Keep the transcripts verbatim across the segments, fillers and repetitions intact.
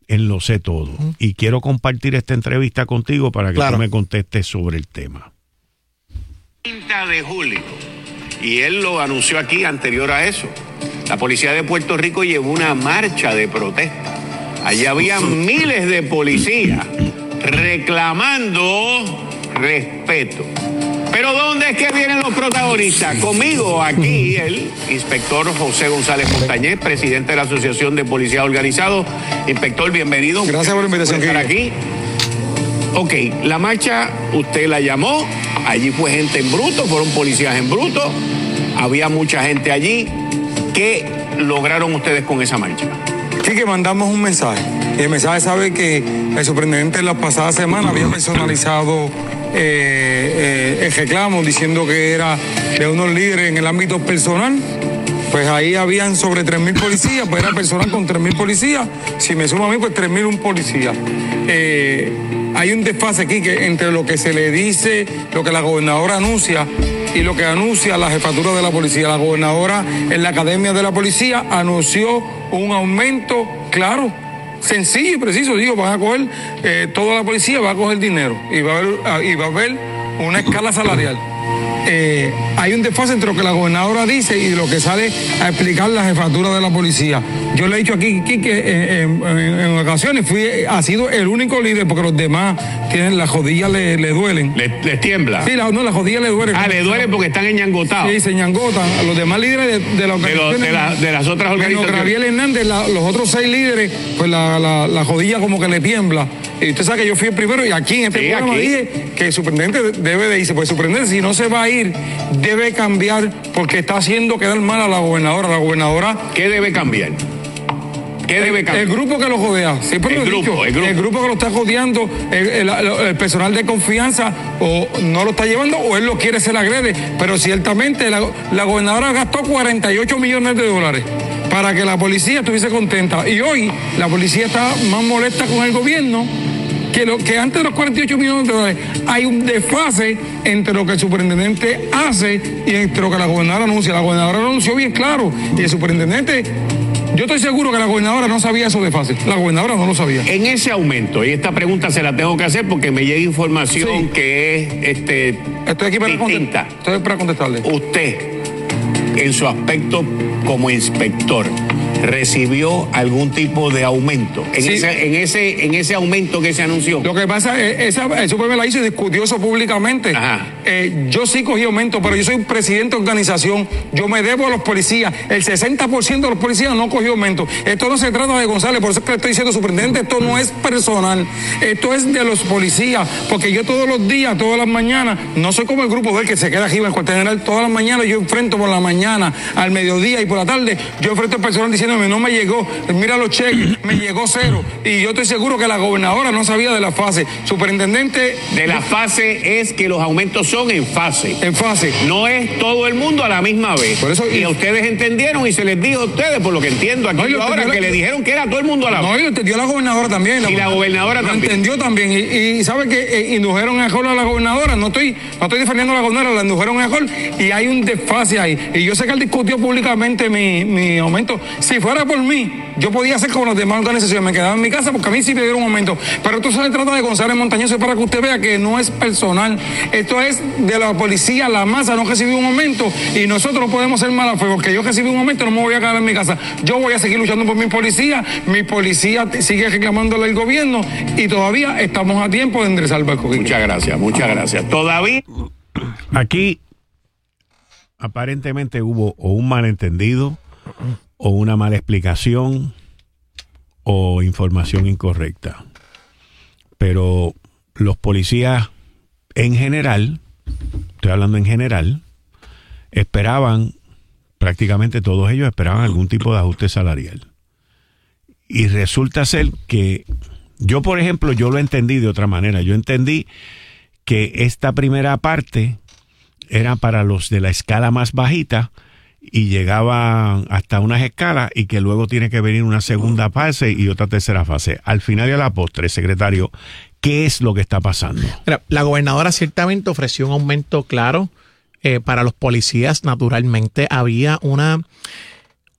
en Lo Sé Todo. Uh-huh. Y quiero compartir esta entrevista contigo para que claro. tú me contestes sobre el tema. treinta de julio, y él lo anunció aquí anterior a eso. La policía de Puerto Rico llevó una marcha de protesta. Allí había miles de policías reclamando respeto. Pero ¿dónde es que vienen los protagonistas? Conmigo aquí el inspector José González Montañez, presidente de la Asociación de Policías Organizados. Inspector, bienvenido. Gracias por la invitación. Por estar aquí. Ok, la marcha usted la llamó, allí fue gente en bruto, fueron policías en bruto, había mucha gente allí. ¿Qué lograron ustedes con esa marcha? Sí, que mandamos un mensaje. Y el mensaje sabe que el superintendente en la pasada semana había personalizado eh, eh, el reclamo diciendo que era de unos líderes en el ámbito personal. Pues ahí habían sobre tres mil policías, pues era personal con tres mil policías. Si me sumo a mí, pues tres mil un policía. Eh, hay un desfase aquí que entre lo que se le dice, lo que la gobernadora anuncia y lo que anuncia la jefatura de la policía. La gobernadora en la Academia de la Policía anunció un aumento, claro, sencillo y preciso. Digo, van a coger, eh, toda la policía va a coger dinero y va a haber, y va a haber una escala salarial. Eh, hay un desfase entre lo que la gobernadora dice y lo que sale a explicar la jefatura de la policía. Yo le he dicho aquí, aquí que eh, en, en, en ocasiones fui, ha sido el único líder porque los demás tienen las rodillas le, le duelen. ¿Les le tiembla? Sí, la, no, las rodillas le duelen. Ah, le duelen porque están enñangotados. Sí, se ñangotan. A los demás líderes de, de la organización. De, de, la, de las otras organizaciones. Gabriel Hernández, la, los otros seis líderes, pues la, la, la rodilla como que le tiembla. Y usted sabe que yo fui el primero y aquí en este sí, programa aquí. dije que el superintendente debe de irse. Pues el superintendente, si no se va a ir, debe cambiar porque está haciendo quedar mal a la gobernadora. La gobernadora... ¿Qué debe cambiar? ¿Qué debe cambiar? El, el grupo que lo rodea. Siempre el, lo he grupo, dicho. el grupo. El grupo que lo está rodeando, el, el, el personal de confianza, o no lo está llevando o él lo quiere, se le agrede. Pero ciertamente la, la gobernadora gastó cuarenta y ocho millones de dólares para que la policía estuviese contenta. Y hoy la policía está más molesta con el gobierno que, lo, que antes de los cuarenta y ocho millones de dólares. Hay un desfase entre lo que el superintendente hace y entre lo que la gobernadora anuncia. La gobernadora lo anunció bien claro y el superintendente... Yo estoy seguro que la gobernadora no sabía eso de fácil. La gobernadora no lo sabía. En ese aumento, y esta pregunta se la tengo que hacer porque me llega información sí. que es este, estoy aquí para distinta. Contest- estoy para contestarle. Usted, en su aspecto como inspector, ¿recibió algún tipo de aumento en, sí. ese, en, ese, en ese aumento que se anunció? Lo que pasa es esa, eso me la hizo y discutió eso públicamente. Eh, yo sí cogí aumento, pero yo soy presidente de organización. Yo me debo a los policías. El sesenta por ciento de los policías no cogió aumento. Esto no se trata de González, por eso es que le estoy diciendo, superintendente, esto no es personal. Esto es de los policías, porque yo todos los días, todas las mañanas, no soy como el grupo de él que se queda arriba en el cuartel general. Todas las mañanas yo enfrento por la mañana, al mediodía y por la tarde, yo enfrento al personal diciendo no me llegó, mira los cheques, me llegó cero. Y yo estoy seguro que la gobernadora no sabía de la fase. Superintendente... De la fase es que los aumentos son en fase. En fase. No es todo el mundo a la misma vez. Por eso, y, y ustedes entendieron y se les dijo a ustedes, por lo que entiendo aquí no, ahora, que la, le dijeron que era todo el mundo a la vez. No, y lo entendió la gobernadora también. La y la gobernadora lo también. Lo entendió también. Y, y sabe que eh, indujeron a error a la gobernadora. No estoy, no estoy defendiendo a la gobernadora, la indujeron a error. Y hay un desfase ahí. Y yo sé que él discutió públicamente mi, mi aumento. Si fuera por mí, yo podía hacer como las demás organizaciones, me quedaba en mi casa porque a mí sí me dieron un aumento. Pero esto se trata de González Montañez para que usted vea que no es personal. Esto es de la policía, la masa no recibió un aumento y nosotros no podemos ser mala fe porque yo recibí un aumento, no me voy a quedar en mi casa. Yo voy a seguir luchando por mi policía, mi policía sigue reclamándole al gobierno y todavía estamos a tiempo de enderezar el barco. Muchas gracias, muchas gracias. Todavía... Aquí aparentemente hubo o un malentendido o una mala explicación o información incorrecta. Pero los policías en general, estoy hablando en general, esperaban, prácticamente todos ellos esperaban algún tipo de ajuste salarial. Y resulta ser que yo, por ejemplo, yo lo entendí de otra manera. Yo entendí que esta primera parte era para los de la escala más bajita y llegaban hasta unas escalas y que luego tiene que venir una segunda fase y otra tercera fase. Al final y a la postre, secretario, ¿qué es lo que está pasando? Mira, la gobernadora ciertamente ofreció un aumento claro eh, para los policías. Naturalmente había una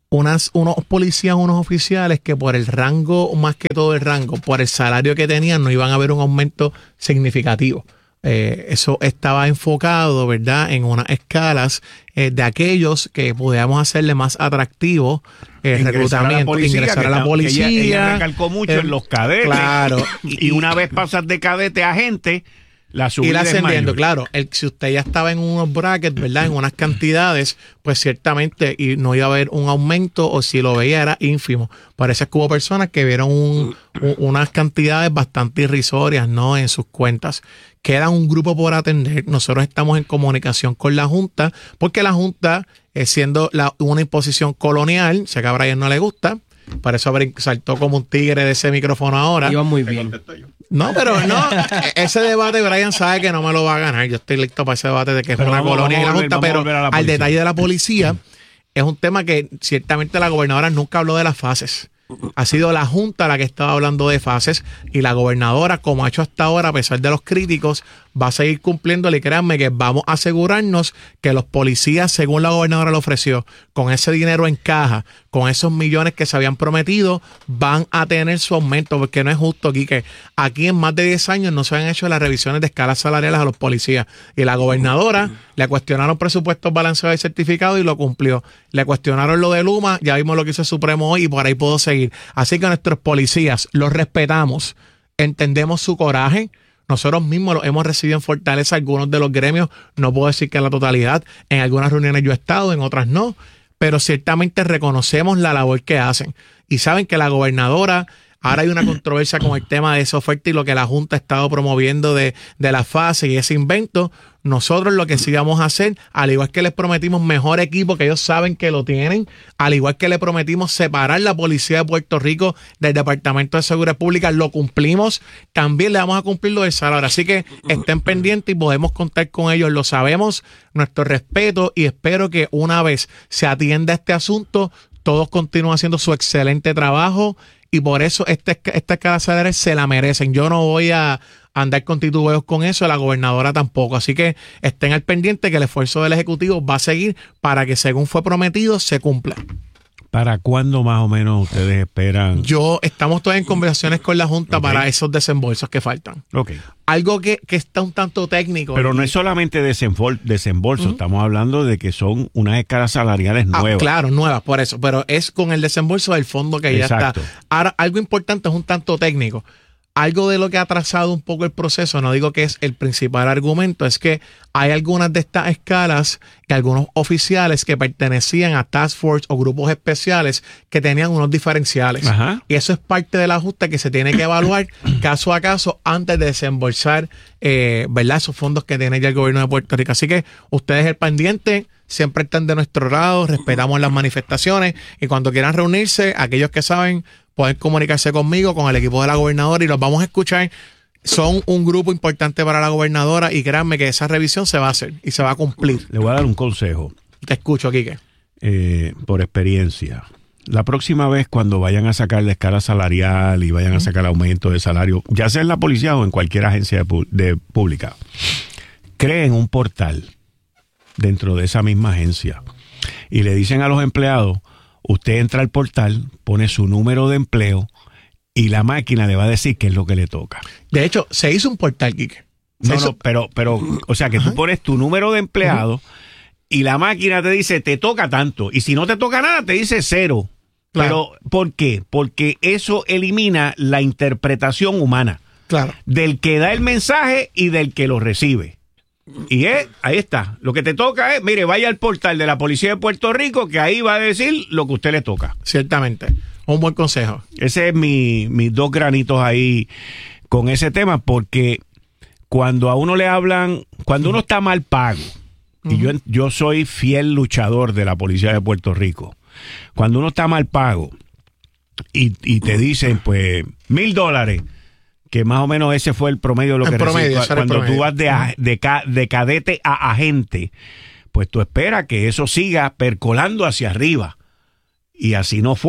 unas, unos policías, unos oficiales que por el rango, más que todo el rango, por el salario que tenían, no iban a ver un aumento significativo. Eh, eso estaba enfocado, ¿verdad?, en unas escalas eh, de aquellos que pudiéramos hacerle más atractivo el reclutamiento, ingresar a la policía. Ella, ella recalcó mucho eh, en los cadetes. Claro. Y, y una vez pasas de cadete a agente, la subida ir ascendiendo, es mayor. claro. El, si usted ya estaba en unos brackets, ¿verdad?, en unas cantidades, pues ciertamente y no iba a haber un aumento, o si lo veía era ínfimo. Parece que hubo personas que vieron un, un, unas cantidades bastante irrisorias, ¿no?, en sus cuentas. Queda un grupo por atender. Nosotros estamos en comunicación con la Junta, porque la Junta, eh, siendo la, una imposición colonial, sé que a Brian no le gusta, por eso saltó como un tigre de ese micrófono ahora. Iba muy bien. No, pero no, ese debate Brian sabe que no me lo va a ganar. Yo estoy listo para ese debate de que es pero una vamos, colonia vamos y la Junta, volver, pero al detalle de la policía, es un tema que ciertamente la gobernadora nunca habló de las fases. Ha sido la Junta la que estaba hablando de fases, y la gobernadora, como ha hecho hasta ahora, a pesar de los críticos, va a seguir cumpliéndole. Y créanme que vamos a asegurarnos que los policías, según la gobernadora le ofreció, con ese dinero en caja, con esos millones que se habían prometido, van a tener su aumento, porque no es justo aquí que aquí en más de diez años no se han hecho las revisiones de escalas salariales a los policías. Y la gobernadora le cuestionaron presupuestos balanceados y certificados y lo cumplió. Le cuestionaron lo de Luma, ya vimos lo que hizo el Supremo hoy y por ahí puedo seguir. Así que nuestros policías los respetamos, entendemos su coraje. Nosotros mismos los hemos recibido en Fortaleza, algunos de los gremios, no puedo decir que en la totalidad, en algunas reuniones yo he estado, en otras no, pero ciertamente reconocemos la labor que hacen. Y saben que la gobernadora, ahora hay una controversia con el tema de esa oferta y lo que la Junta ha estado promoviendo de, de la fase y ese invento. Nosotros lo que sí vamos a hacer, al igual que les prometimos mejor equipo, que ellos saben que lo tienen, al igual que le prometimos separar la policía de Puerto Rico del Departamento de Seguridad Pública, lo cumplimos, también le vamos a cumplir lo del salario. Así que estén pendientes y podemos contar con ellos, lo sabemos, nuestro respeto, y espero que una vez se atienda este asunto, todos continúen haciendo su excelente trabajo, y por eso este, esta escala salarial se la merecen. Yo no voy a andar con titubeos con eso, la gobernadora tampoco. Así que estén al pendiente que el esfuerzo del Ejecutivo va a seguir para que, según fue prometido, se cumpla. ¿Para cuándo más o menos ustedes esperan? Yo, estamos todos en conversaciones con la Junta okay. para esos desembolsos que faltan. Okay. Algo que, que está un tanto técnico. Pero no es solamente desembol, desembolso, uh-huh. estamos hablando de que son unas escalas salariales nuevas. Ah, claro, nuevas, por eso, pero es con el desembolso del fondo que ya Exacto. está. Ahora, algo importante es un tanto técnico. Algo de lo que ha atrasado un poco el proceso, no digo que es el principal argumento, es que hay algunas de estas escalas que algunos oficiales que pertenecían a task force o grupos especiales que tenían unos diferenciales. Ajá. Y eso es parte del ajuste que se tiene que evaluar caso a caso antes de desembolsar eh, ¿verdad? esos fondos que tiene ya el gobierno de Puerto Rico. Así que ustedes el pendiente, siempre están de nuestro lado, respetamos las manifestaciones, y cuando quieran reunirse, aquellos que saben pueden comunicarse conmigo, con el equipo de la gobernadora, y los vamos a escuchar. Son un grupo importante para la gobernadora, y créanme que esa revisión se va a hacer y se va a cumplir. Le voy a dar un consejo. Te escucho, Quique. Eh, por experiencia. La próxima vez cuando vayan a sacar la escala salarial y vayan a sacar aumento de salario, ya sea en la policía o en cualquier agencia de, de pública, creen un portal dentro de esa misma agencia y le dicen a los empleados: usted entra al portal, pone su número de empleo y la máquina le va a decir qué es lo que le toca. De hecho, se hizo un portal, Quique. No, hizo... no, pero, pero, o sea, que Ajá. tú pones tu número de empleado uh-huh. y la máquina te dice, te toca tanto. Y si no te toca nada, te dice cero. Claro. Pero, ¿por qué? Porque eso elimina la interpretación humana. Claro. Del que da el mensaje y del que lo recibe. Y es, ahí está. Lo que te toca es, mire, vaya al portal de la Policía de Puerto Rico, que ahí va a decir lo que a usted le toca. Ciertamente. Un buen consejo. Ese es mi, mis dos granitos ahí con ese tema, porque cuando a uno le hablan, cuando uno está mal pago, uh-huh. y yo, yo soy fiel luchador de la Policía de Puerto Rico, cuando uno está mal pago y, y te dicen, pues, mil dólares, que más o menos ese fue el promedio de lo el que promedio, recibes. Cuando tú vas de, a, de, de cadete a agente, pues tú esperas que eso siga percolando hacia arriba. Y así no fue.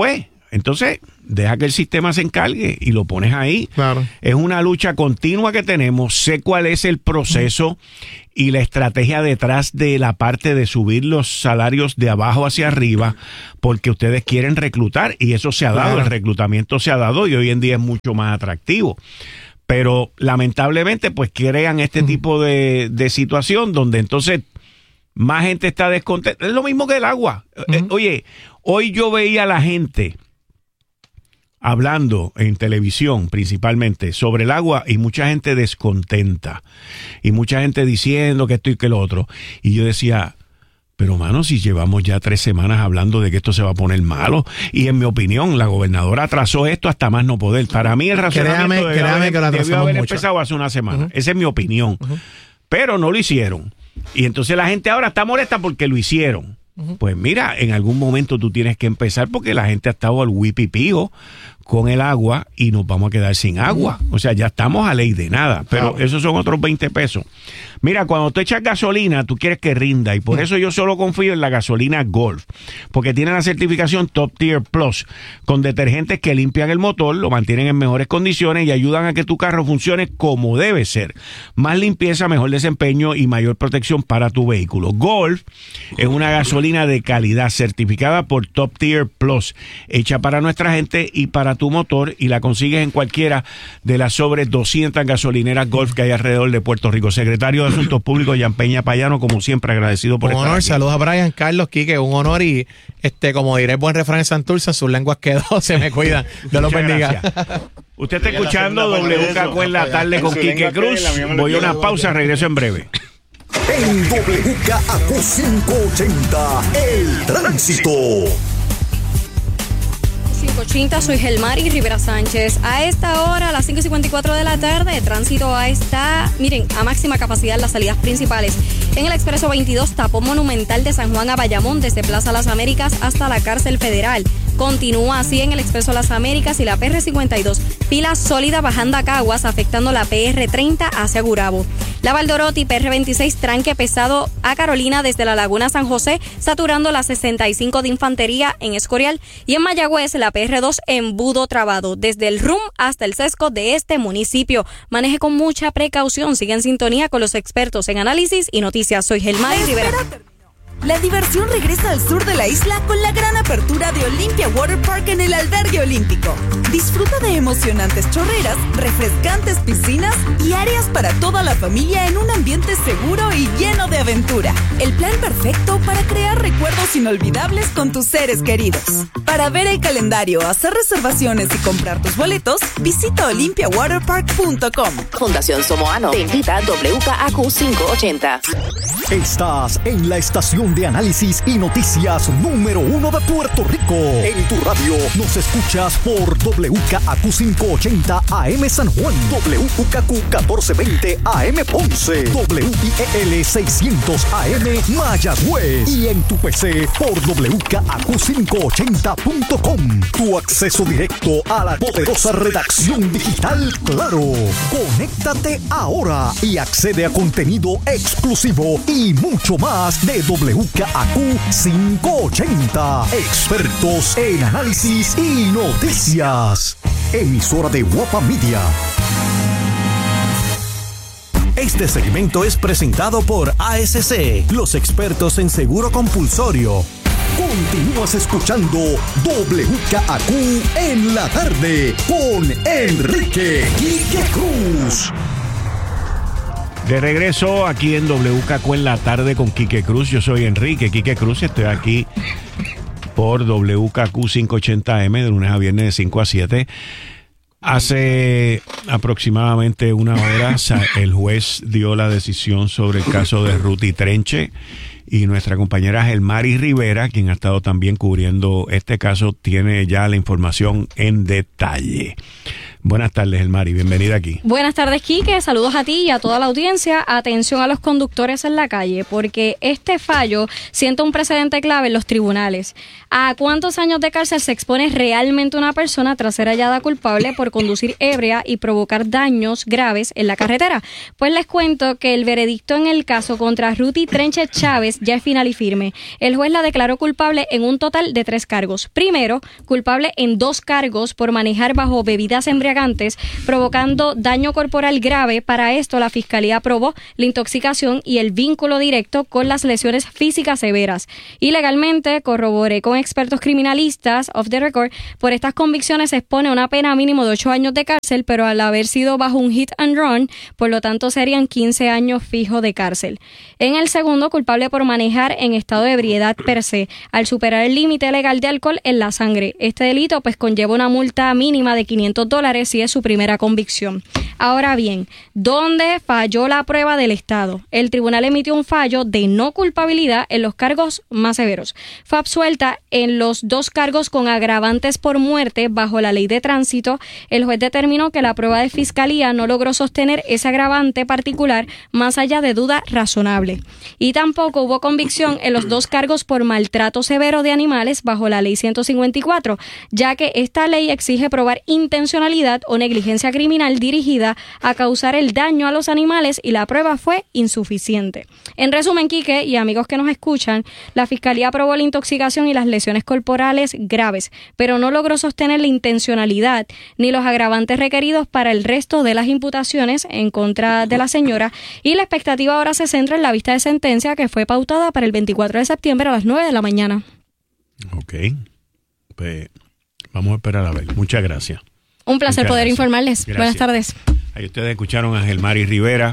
Entonces, deja que el sistema se encargue y lo pones ahí. Claro. Es una lucha continua que tenemos. Sé cuál es el proceso y la estrategia detrás de la parte de subir los salarios de abajo hacia arriba, porque ustedes quieren reclutar y eso se ha dado, Claro. el reclutamiento se ha dado y hoy en día es mucho más atractivo. Pero lamentablemente pues crean este tipo de, de situación donde entonces más gente está descontenta. Es lo mismo que el agua. Uh-huh. Eh, oye, hoy yo veía a la gente hablando en televisión principalmente sobre el agua y mucha gente descontenta y mucha gente diciendo que esto y que lo otro. Y yo decía, pero mano, si llevamos ya tres semanas hablando de que esto se va a poner malo, y en mi opinión la gobernadora atrasó esto hasta más no poder. Para mí el razonamiento créame, debió créame haber, que lo debió haber mucho. empezado hace una semana. Uh-huh. Esa es mi opinión. Uh-huh. Pero no lo hicieron. Y entonces la gente ahora está molesta porque lo hicieron. Uh-huh. Pues mira, en algún momento tú tienes que empezar porque la gente ha estado al huipipío con el agua y nos vamos a quedar sin agua. O sea, ya estamos a ley de nada, pero claro, esos son otros veinte pesos. Mira, cuando tú echas gasolina, tú quieres que rinda y por mm. eso yo solo confío en la gasolina Golf, porque tiene la certificación Top Tier Plus, con detergentes que limpian el motor, lo mantienen en mejores condiciones y ayudan a que tu carro funcione como debe ser. Más limpieza, mejor desempeño y mayor protección para tu vehículo. Golf es una gasolina de calidad certificada por Top Tier Plus, hecha para nuestra gente y para tu motor, y la consigues en cualquiera de las sobre doscientas gasolineras Golf que hay alrededor de Puerto Rico. Secretario de Asuntos Públicos, Jan Peña Payano, como siempre, agradecido por un estar honor, aquí. Saludos a Brian, Carlos, Quique, un honor y este, como diré el buen refrán en Santurce, en sus lenguas quedó, se me cuidan. Dios los bendiga. Usted está escuchando W K Q en la tarde con Quique Cruz. Voy a una pausa, regreso en breve. En W K Q quinientos ochenta, el tránsito. quinientos ochenta, soy Gelmari Rivera Sánchez. A esta hora, a las cinco y cincuenta y cuatro de la tarde, el tránsito está, miren, a máxima capacidad en las salidas principales. En el Expreso veintidós, tapón monumental de San Juan a Bayamón, desde Plaza Las Américas hasta la Cárcel Federal. Continúa así en el Expreso Las Américas y la P R cincuenta y dos, fila sólida bajando a Caguas, afectando la P R treinta hacia Gurabo. La Valdoroti, P R veintiséis, tranque pesado a Carolina desde la Laguna San José, saturando la sesenta y cinco de Infantería en Escorial. Y en Mayagüez, la P R dos, embudo trabado, desde el R U M hasta el sesco de este municipio. Maneje con mucha precaución, sigue en sintonía con los expertos en análisis y noticias. Soy Gelmari Rivera. La diversión regresa al sur de la isla con la gran apertura de Olympia Water Park en el Albergue Olímpico. Disfruta de emocionantes chorreras, refrescantes piscinas y áreas para toda la familia en un ambiente seguro y lleno de aventura. El plan perfecto para crear recuerdos inolvidables con tus seres queridos. Para ver el calendario, hacer reservaciones y comprar tus boletos, visita olympia water park punto com. Fundación Somoano te invita a W K Q quinientos ochenta. Estás en la estación de análisis y noticias número uno de Puerto Rico. En tu radio nos escuchas por W K Q quinientos ochenta A M San Juan, W K Q catorce veinte A M Ponce, W I E L seiscientos A M Mayagüez y en tu P C por W K Q quinientos ochenta punto com. Tu acceso directo a la poderosa redacción digital Claro. Conéctate ahora y accede a contenido exclusivo y mucho más de W K Q quinientos ochenta. Expertos en análisis y noticias. Emisora de Guapa Media. Este segmento es presentado por A S C, los expertos en seguro compulsorio. Continúas escuchando W K Q en la tarde con Enrique Quique Cruz. De regreso aquí en W K Q en la tarde con Quique Cruz. Yo soy Enrique Quique Cruz y estoy aquí por W K Q quinientos ochenta A M de lunes a viernes de cinco a siete. Hace aproximadamente una hora el juez dio la decisión sobre el caso de Ruti Trenche y nuestra compañera Gelmari Rivera, quien ha estado también cubriendo este caso, tiene ya la información en detalle. Buenas tardes, Elmari, bienvenida aquí. Buenas tardes, Quique, saludos a ti y a toda la audiencia. Atención a los conductores en la calle, porque este fallo sienta un precedente clave en los tribunales. ¿A cuántos años de cárcel se expone realmente una persona tras ser hallada culpable por conducir ebria y provocar daños graves en la carretera? Pues les cuento que el veredicto en el caso contra Ruti Trenche Chávez ya es final y firme. El juez la declaró culpable en un total de tres cargos. Primero, culpable en dos cargos por manejar bajo bebidas embriagantes, provocando daño corporal grave. Para esto, la Fiscalía aprobó la intoxicación y el vínculo directo con las lesiones físicas severas. Y legalmente, corroboré con expertos criminalistas, off the record, por estas convicciones se expone una pena mínimo de ocho años de cárcel, pero al haber sido bajo un hit and run, por lo tanto serían quince años fijos de cárcel. En el segundo, culpable por manejar en estado de ebriedad per se, al superar el límite legal de alcohol en la sangre. Este delito pues conlleva una multa mínima de quinientos dólares si es su primera convicción. Ahora bien, ¿dónde falló la prueba del Estado? El tribunal emitió un fallo de no culpabilidad en los cargos más severos. Fue absuelta en los dos cargos con agravantes por muerte bajo la ley de tránsito. El juez determinó que la prueba de fiscalía no logró sostener ese agravante particular más allá de duda razonable. Y tampoco hubo convicción en los dos cargos por maltrato severo de animales bajo la ley ciento cincuenta y cuatro, ya que esta ley exige probar intencionalidad o negligencia criminal dirigida a causar el daño a los animales y la prueba fue insuficiente. En resumen, Quique y amigos que nos escuchan, la Fiscalía aprobó la intoxicación y las lesiones corporales graves, pero no logró sostener la intencionalidad ni los agravantes requeridos para el resto de las imputaciones en contra de la señora, y la expectativa ahora se centra en la vista de sentencia que fue pautada para el veinticuatro de septiembre a las nueve de la mañana. Ok, pues vamos a esperar a ver. Muchas gracias. Un placer Muchas poder gracias. informarles. Gracias. Buenas tardes. Ahí ustedes escucharon a Elmari Rivera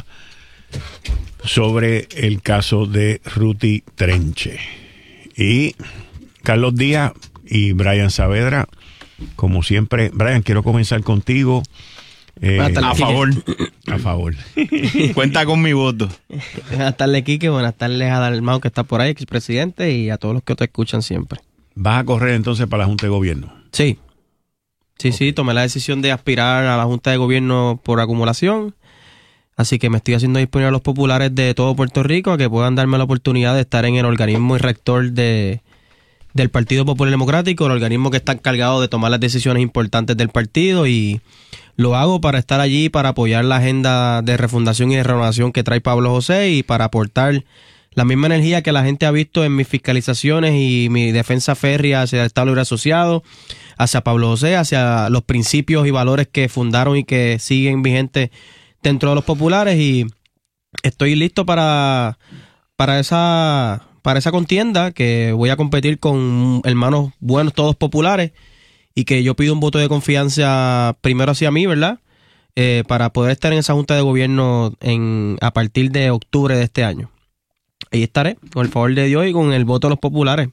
sobre el caso de Ruti Trenche. Y Carlos Díaz y Brian Saavedra, como siempre. Brian, quiero comenzar contigo. Eh, a favor. A favor. Cuenta con mi voto. Buenas tardes, Quique. Buenas tardes a Dalmau, que está por ahí, expresidente, y a todos los que te escuchan siempre. ¿Vas a correr entonces para la Junta de Gobierno? Sí. Sí, okay. sí, tomé la decisión de aspirar a la Junta de Gobierno por acumulación, así que me estoy haciendo disponible a los populares de todo Puerto Rico a que puedan darme la oportunidad de estar en el organismo y rector de, del Partido Popular Democrático, el organismo que está encargado de tomar las decisiones importantes del partido, y lo hago para estar allí, para apoyar la agenda de refundación y de renovación que trae Pablo José y para aportar la misma energía que la gente ha visto en mis fiscalizaciones y mi defensa férrea hacia el Estado Libre Asociado, hacia Pablo José, hacia los principios y valores que fundaron y que siguen vigentes dentro de los populares, y estoy listo para, para esa para esa contienda, que voy a competir con hermanos buenos, todos populares, y que yo pido un voto de confianza primero hacia mí, ¿verdad? Eh, para poder estar en esa Junta de Gobierno en a partir de octubre de este año. Ahí estaré, con el favor de Dios y con el voto de los populares.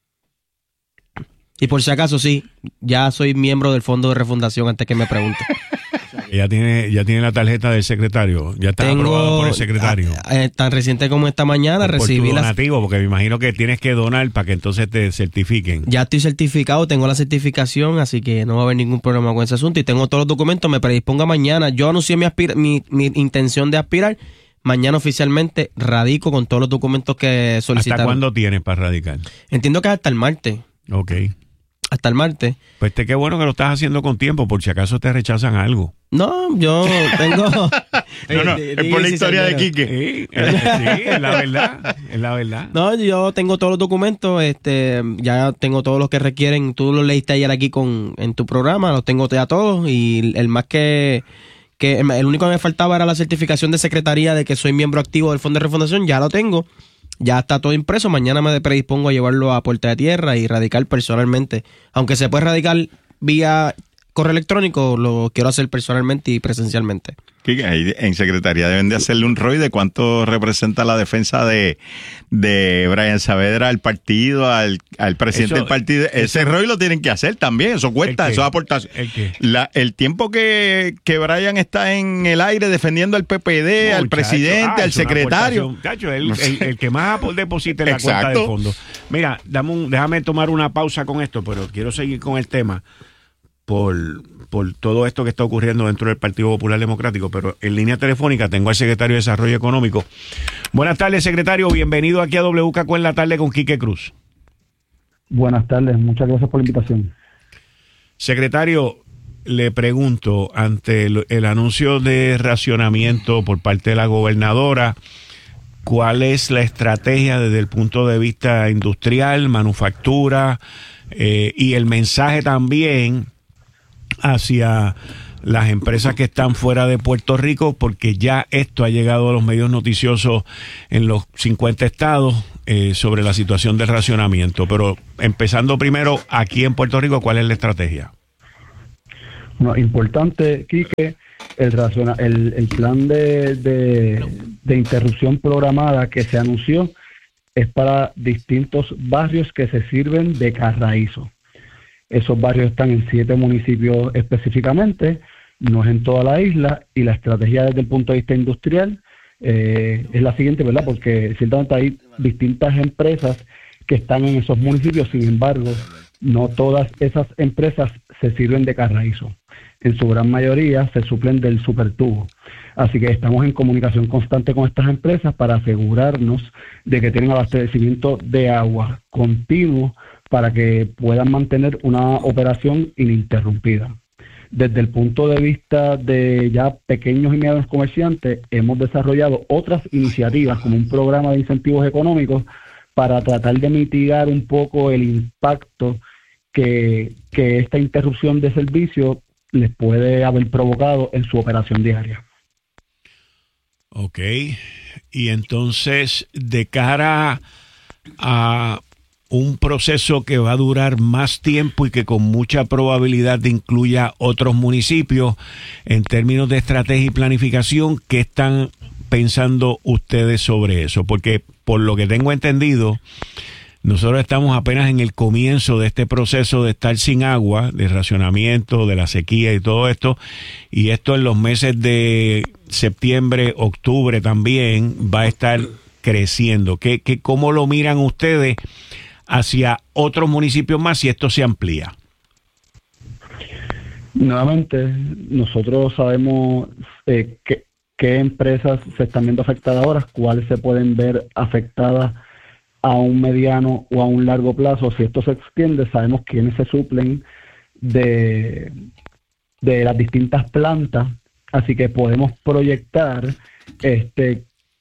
Y por si acaso, sí, ya soy miembro del Fondo de Refundación antes que me pregunte. Ya tiene, ya tiene la tarjeta del secretario, ya está Tengo, aprobado por el secretario. A, a, tan reciente como esta mañana por recibí tu la donativo, porque me imagino que tienes que donar para que entonces te certifiquen. Ya estoy certificado, tengo la certificación, así que no va a haber ningún problema con ese asunto y tengo todos los documentos, me predispongo a mañana. Yo anuncié mi, aspira, mi, mi intención de aspirar. Mañana oficialmente radico con todos los documentos que solicitaron. ¿Hasta cuándo tienes para radicar? Entiendo que hasta el martes. Ok. Hasta el martes. Pues te qué bueno que lo estás haciendo con tiempo, por si acaso te rechazan algo. No, yo tengo... no, no, es por la historia de Quique. Sí, sí, es la verdad, es la verdad. No, yo tengo todos los documentos, este, ya tengo todos los que requieren. Tú los leíste ayer aquí con en tu programa, los tengo ya todos, y el más que... que el único que me faltaba era la certificación de secretaría de que soy miembro activo del Fondo de Refundación. Ya lo tengo, ya está todo impreso. Mañana me predispongo a llevarlo a Puerta de Tierra y radicar personalmente. Aunque se puede radicar vía correo electrónico, lo quiero hacer personalmente y presencialmente. Ahí en secretaría deben de hacerle un R O I de cuánto representa la defensa de, de Brian Saavedra al partido, al, al presidente eso, del partido. Ese eso, R O I lo tienen que hacer también, eso cuesta, eso aporta. ¿El qué? La, el tiempo que, que Brian está en el aire defendiendo al P P D, no, al chacho, presidente, ah, al secretario. Chacho, el, el, el que más deposita en la Exacto. cuenta del fondo. Mira, dame un, déjame tomar una pausa con esto, pero quiero seguir con el tema. por, por todo esto que está ocurriendo dentro del Partido Popular Democrático, pero en línea telefónica tengo al secretario de Desarrollo Económico. Buenas tardes, secretario. Bienvenido aquí a W K Q en la tarde con Quique Cruz. Buenas tardes. Muchas gracias por la invitación. Secretario, le pregunto, ante el, el anuncio de racionamiento por parte de la gobernadora, ¿cuál es la estrategia desde el punto de vista industrial, manufactura, eh, y el mensaje también hacia las empresas que están fuera de Puerto Rico? Porque ya esto ha llegado a los medios noticiosos en los cincuenta estados eh, sobre la situación del racionamiento. Pero empezando primero aquí en Puerto Rico, ¿cuál es la estrategia? Bueno, importante, Quique, el, raciona, el, el plan de, de, de interrupción programada que se anunció es para distintos barrios que se sirven de carraízo. Esos barrios están en siete municipios específicamente, no es en toda la isla, y la estrategia desde el punto de vista industrial eh, es la siguiente, ¿verdad? Porque ciertamente hay distintas empresas que están en esos municipios, sin embargo, no todas esas empresas se sirven de carraízo. En su gran mayoría se suplen del supertubo. Así que estamos en comunicación constante con estas empresas para asegurarnos de que tienen abastecimiento de agua continuo para que puedan mantener una operación ininterrumpida. Desde el punto de vista de ya pequeños y medianos comerciantes, hemos desarrollado otras iniciativas como un programa de incentivos económicos para tratar de mitigar un poco el impacto que, que esta interrupción de servicio les puede haber provocado en su operación diaria. Ok, y entonces de cara a un proceso que va a durar más tiempo y que con mucha probabilidad incluya otros municipios, en términos de estrategia y planificación, ¿qué están pensando ustedes sobre eso? Porque por lo que tengo entendido, nosotros estamos apenas en el comienzo de este proceso de estar sin agua, de racionamiento, de la sequía y todo esto, y esto en los meses de septiembre, octubre también va a estar creciendo. ¿Qué, qué, cómo lo miran ustedes hacia otros municipios más si esto se amplía? Nuevamente, nosotros sabemos eh, qué, qué empresas se están viendo afectadas ahora, cuáles se pueden ver afectadas a un mediano o a un largo plazo. Si esto se extiende, sabemos quiénes se suplen de, de las distintas plantas, así que podemos proyectar este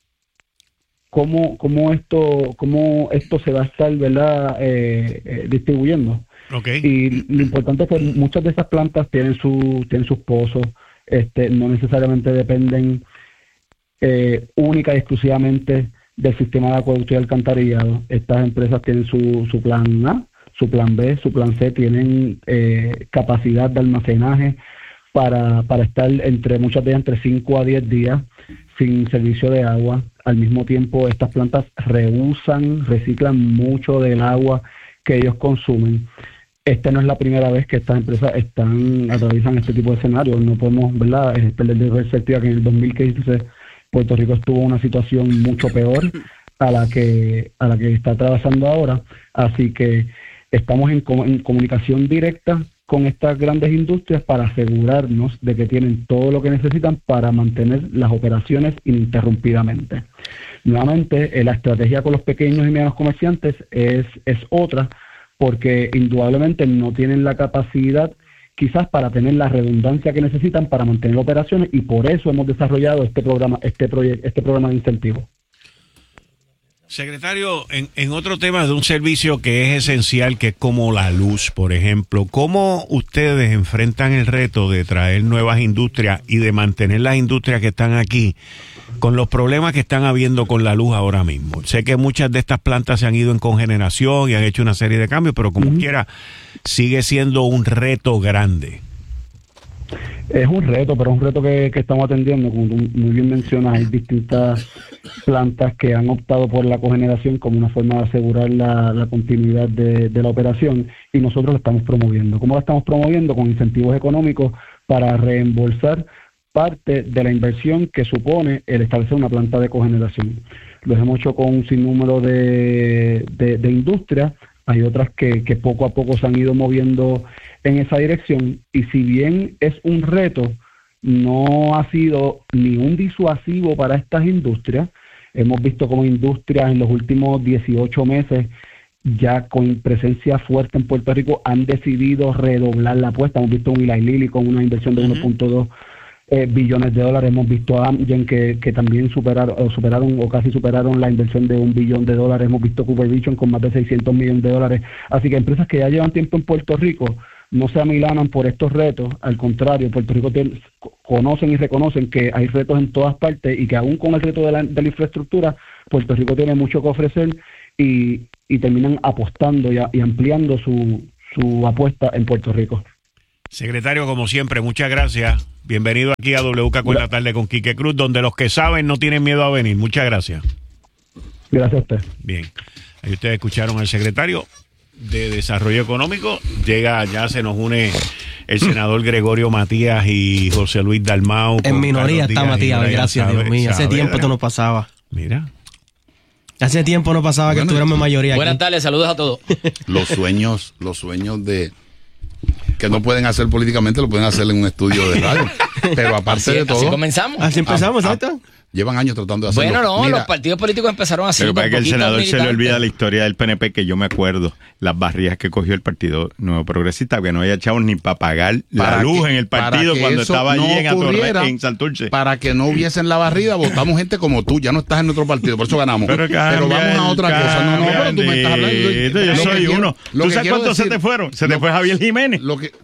cómo, cómo esto cómo esto se va a estar, ¿verdad? Eh, eh, distribuyendo. Okay. Y lo importante es que muchas de esas plantas tienen su tienen sus pozos, este no necesariamente dependen eh, única y exclusivamente del sistema de acueducto y alcantarillado. Estas empresas tienen su, su plan A, su plan B, su plan C, tienen eh, capacidad de almacenaje para, para estar entre muchas de ellas entre cinco a diez días sin servicio de agua. Al mismo tiempo, estas plantas reusan, reciclan mucho del agua que ellos consumen. Esta no es la primera vez que estas empresas están atraviesan este tipo de escenarios. No podemos, ¿verdad?, perder de perspectiva que en el dos mil quince Puerto Rico estuvo en una situación mucho peor a la que a la que está atravesando ahora, así que estamos en, com- en comunicación directa con estas grandes industrias para asegurarnos de que tienen todo lo que necesitan para mantener las operaciones ininterrumpidamente. Nuevamente, eh, la estrategia con los pequeños y medianos comerciantes es, es otra, porque indudablemente no tienen la capacidad quizás para tener la redundancia que necesitan para mantener operaciones, y por eso hemos desarrollado este programa, este proyecto, este programa de incentivos. Secretario, en, en otro tema de un servicio que es esencial, que es como la luz, por ejemplo, ¿cómo ustedes enfrentan el reto de traer nuevas industrias y de mantener las industrias que están aquí con los problemas que están habiendo con la luz ahora mismo? Sé que muchas de estas plantas se han ido en cogeneración y han hecho una serie de cambios, pero como uh-huh. quiera, sigue siendo un reto grande. Es un reto, pero es un reto que, que estamos atendiendo. Como tú muy bien mencionas, hay distintas plantas que han optado por la cogeneración como una forma de asegurar la, la continuidad de, de la operación, y nosotros la estamos promoviendo. ¿Cómo la estamos promoviendo? Con incentivos económicos para reembolsar parte de la inversión que supone el establecer una planta de cogeneración. Lo hemos hecho con un sinnúmero de, de, de industrias hay otras que, que poco a poco se han ido moviendo en esa dirección, y si bien es un reto, no ha sido ni un disuasivo para estas industrias. Hemos visto como industrias en los últimos dieciocho meses, ya con presencia fuerte en Puerto Rico, han decidido redoblar la apuesta. Hemos visto un Eli Lilly con una inversión de uh-huh. uno punto dos eh, billones de dólares. Hemos visto a Amgen que, que también superaron o, superaron o casi superaron la inversión de un billón de dólares. Hemos visto Cooper Vision con más de seiscientos millones de dólares. Así que empresas que ya llevan tiempo en Puerto Rico no se amilanan por estos retos. Al contrario, Puerto Rico tiene, conocen y reconocen que hay retos en todas partes, y que aún con el reto de la, de la infraestructura, Puerto Rico tiene mucho que ofrecer, y, y terminan apostando y, a, y ampliando su, su apuesta en Puerto Rico. Secretario, como siempre, muchas gracias. Bienvenido aquí a W K con la tarde con Quique Cruz, donde los que saben no tienen miedo a venir. Muchas gracias. Gracias a usted. Bien, ahí ustedes escucharon al secretario de Desarrollo Económico. Llega, ya se nos une el senador Gregorio Matías y José Luis Dalmau. En minoría está Matías, gracias, Dios mío. Hace tiempo esto no pasaba. Mira. Hace tiempo no pasaba bueno, que estuviéramos en mayoría. Buenas aquí. tardes, saludos a todos. Los sueños, los sueños de que no pueden hacer políticamente, lo pueden hacer en un estudio de radio. Pero aparte así, de todo. Así comenzamos. Así empezamos, ¿exacto? Llevan años tratando de hacerlo. Bueno, no, Mira, los partidos políticos empezaron así. Pero para que el senador militantes. Se le olvida la historia del P N P, que yo me acuerdo, las barridas que cogió el Partido Nuevo Progresista, que no había echado ni para pagar la luz que, en el partido cuando estaba allí no en, Atorre, en Santurce. Para que no hubiesen la barrida, votamos gente como tú, ya no estás en nuestro partido, por eso ganamos. Pero, pero vamos a otra cosa. No, no, pero tú me estás hablando. Yo, yo soy uno. ¿Tú sabes cuántos se te fueron? Se te fue Javier Jiménez. Lo que...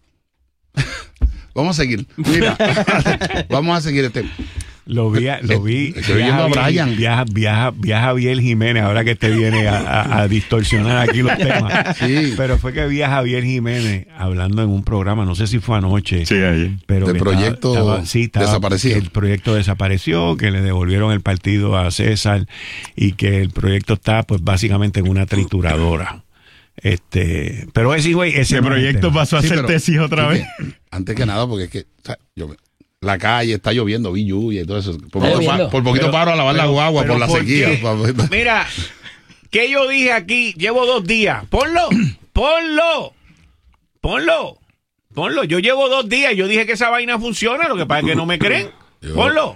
Vamos a seguir. Mira, vamos a seguir este... Lo vi, lo vi. Estoy viendo a Brian. Viaja, viaja, viaja Javier Jiménez, ahora que te viene a, a, a distorsionar aquí los temas. Sí. Pero fue que vi a Javier Jiménez hablando en un programa, no sé si fue anoche. Sí, ayer. Pero el proyecto estaba, estaba, sí, estaba, desapareció. El proyecto desapareció, que le devolvieron el partido a César, y que el proyecto está, pues, básicamente en una trituradora. Este, pero ese güey, ese el proyecto pasó a sí, ser tesis otra vez. Que, antes que nada, porque es que, o sea, yo la calle está lloviendo, vi lluvia y todo eso. Por poquito, pa, por poquito pero, paro a lavar pero, la guagua por la por sequía. Mira, ¿qué yo dije aquí? Llevo dos días. Ponlo, ponlo, ponlo, ponlo. Yo llevo dos días. Yo dije que esa vaina funciona. Lo que pasa es que no me creen. Yo, ponlo.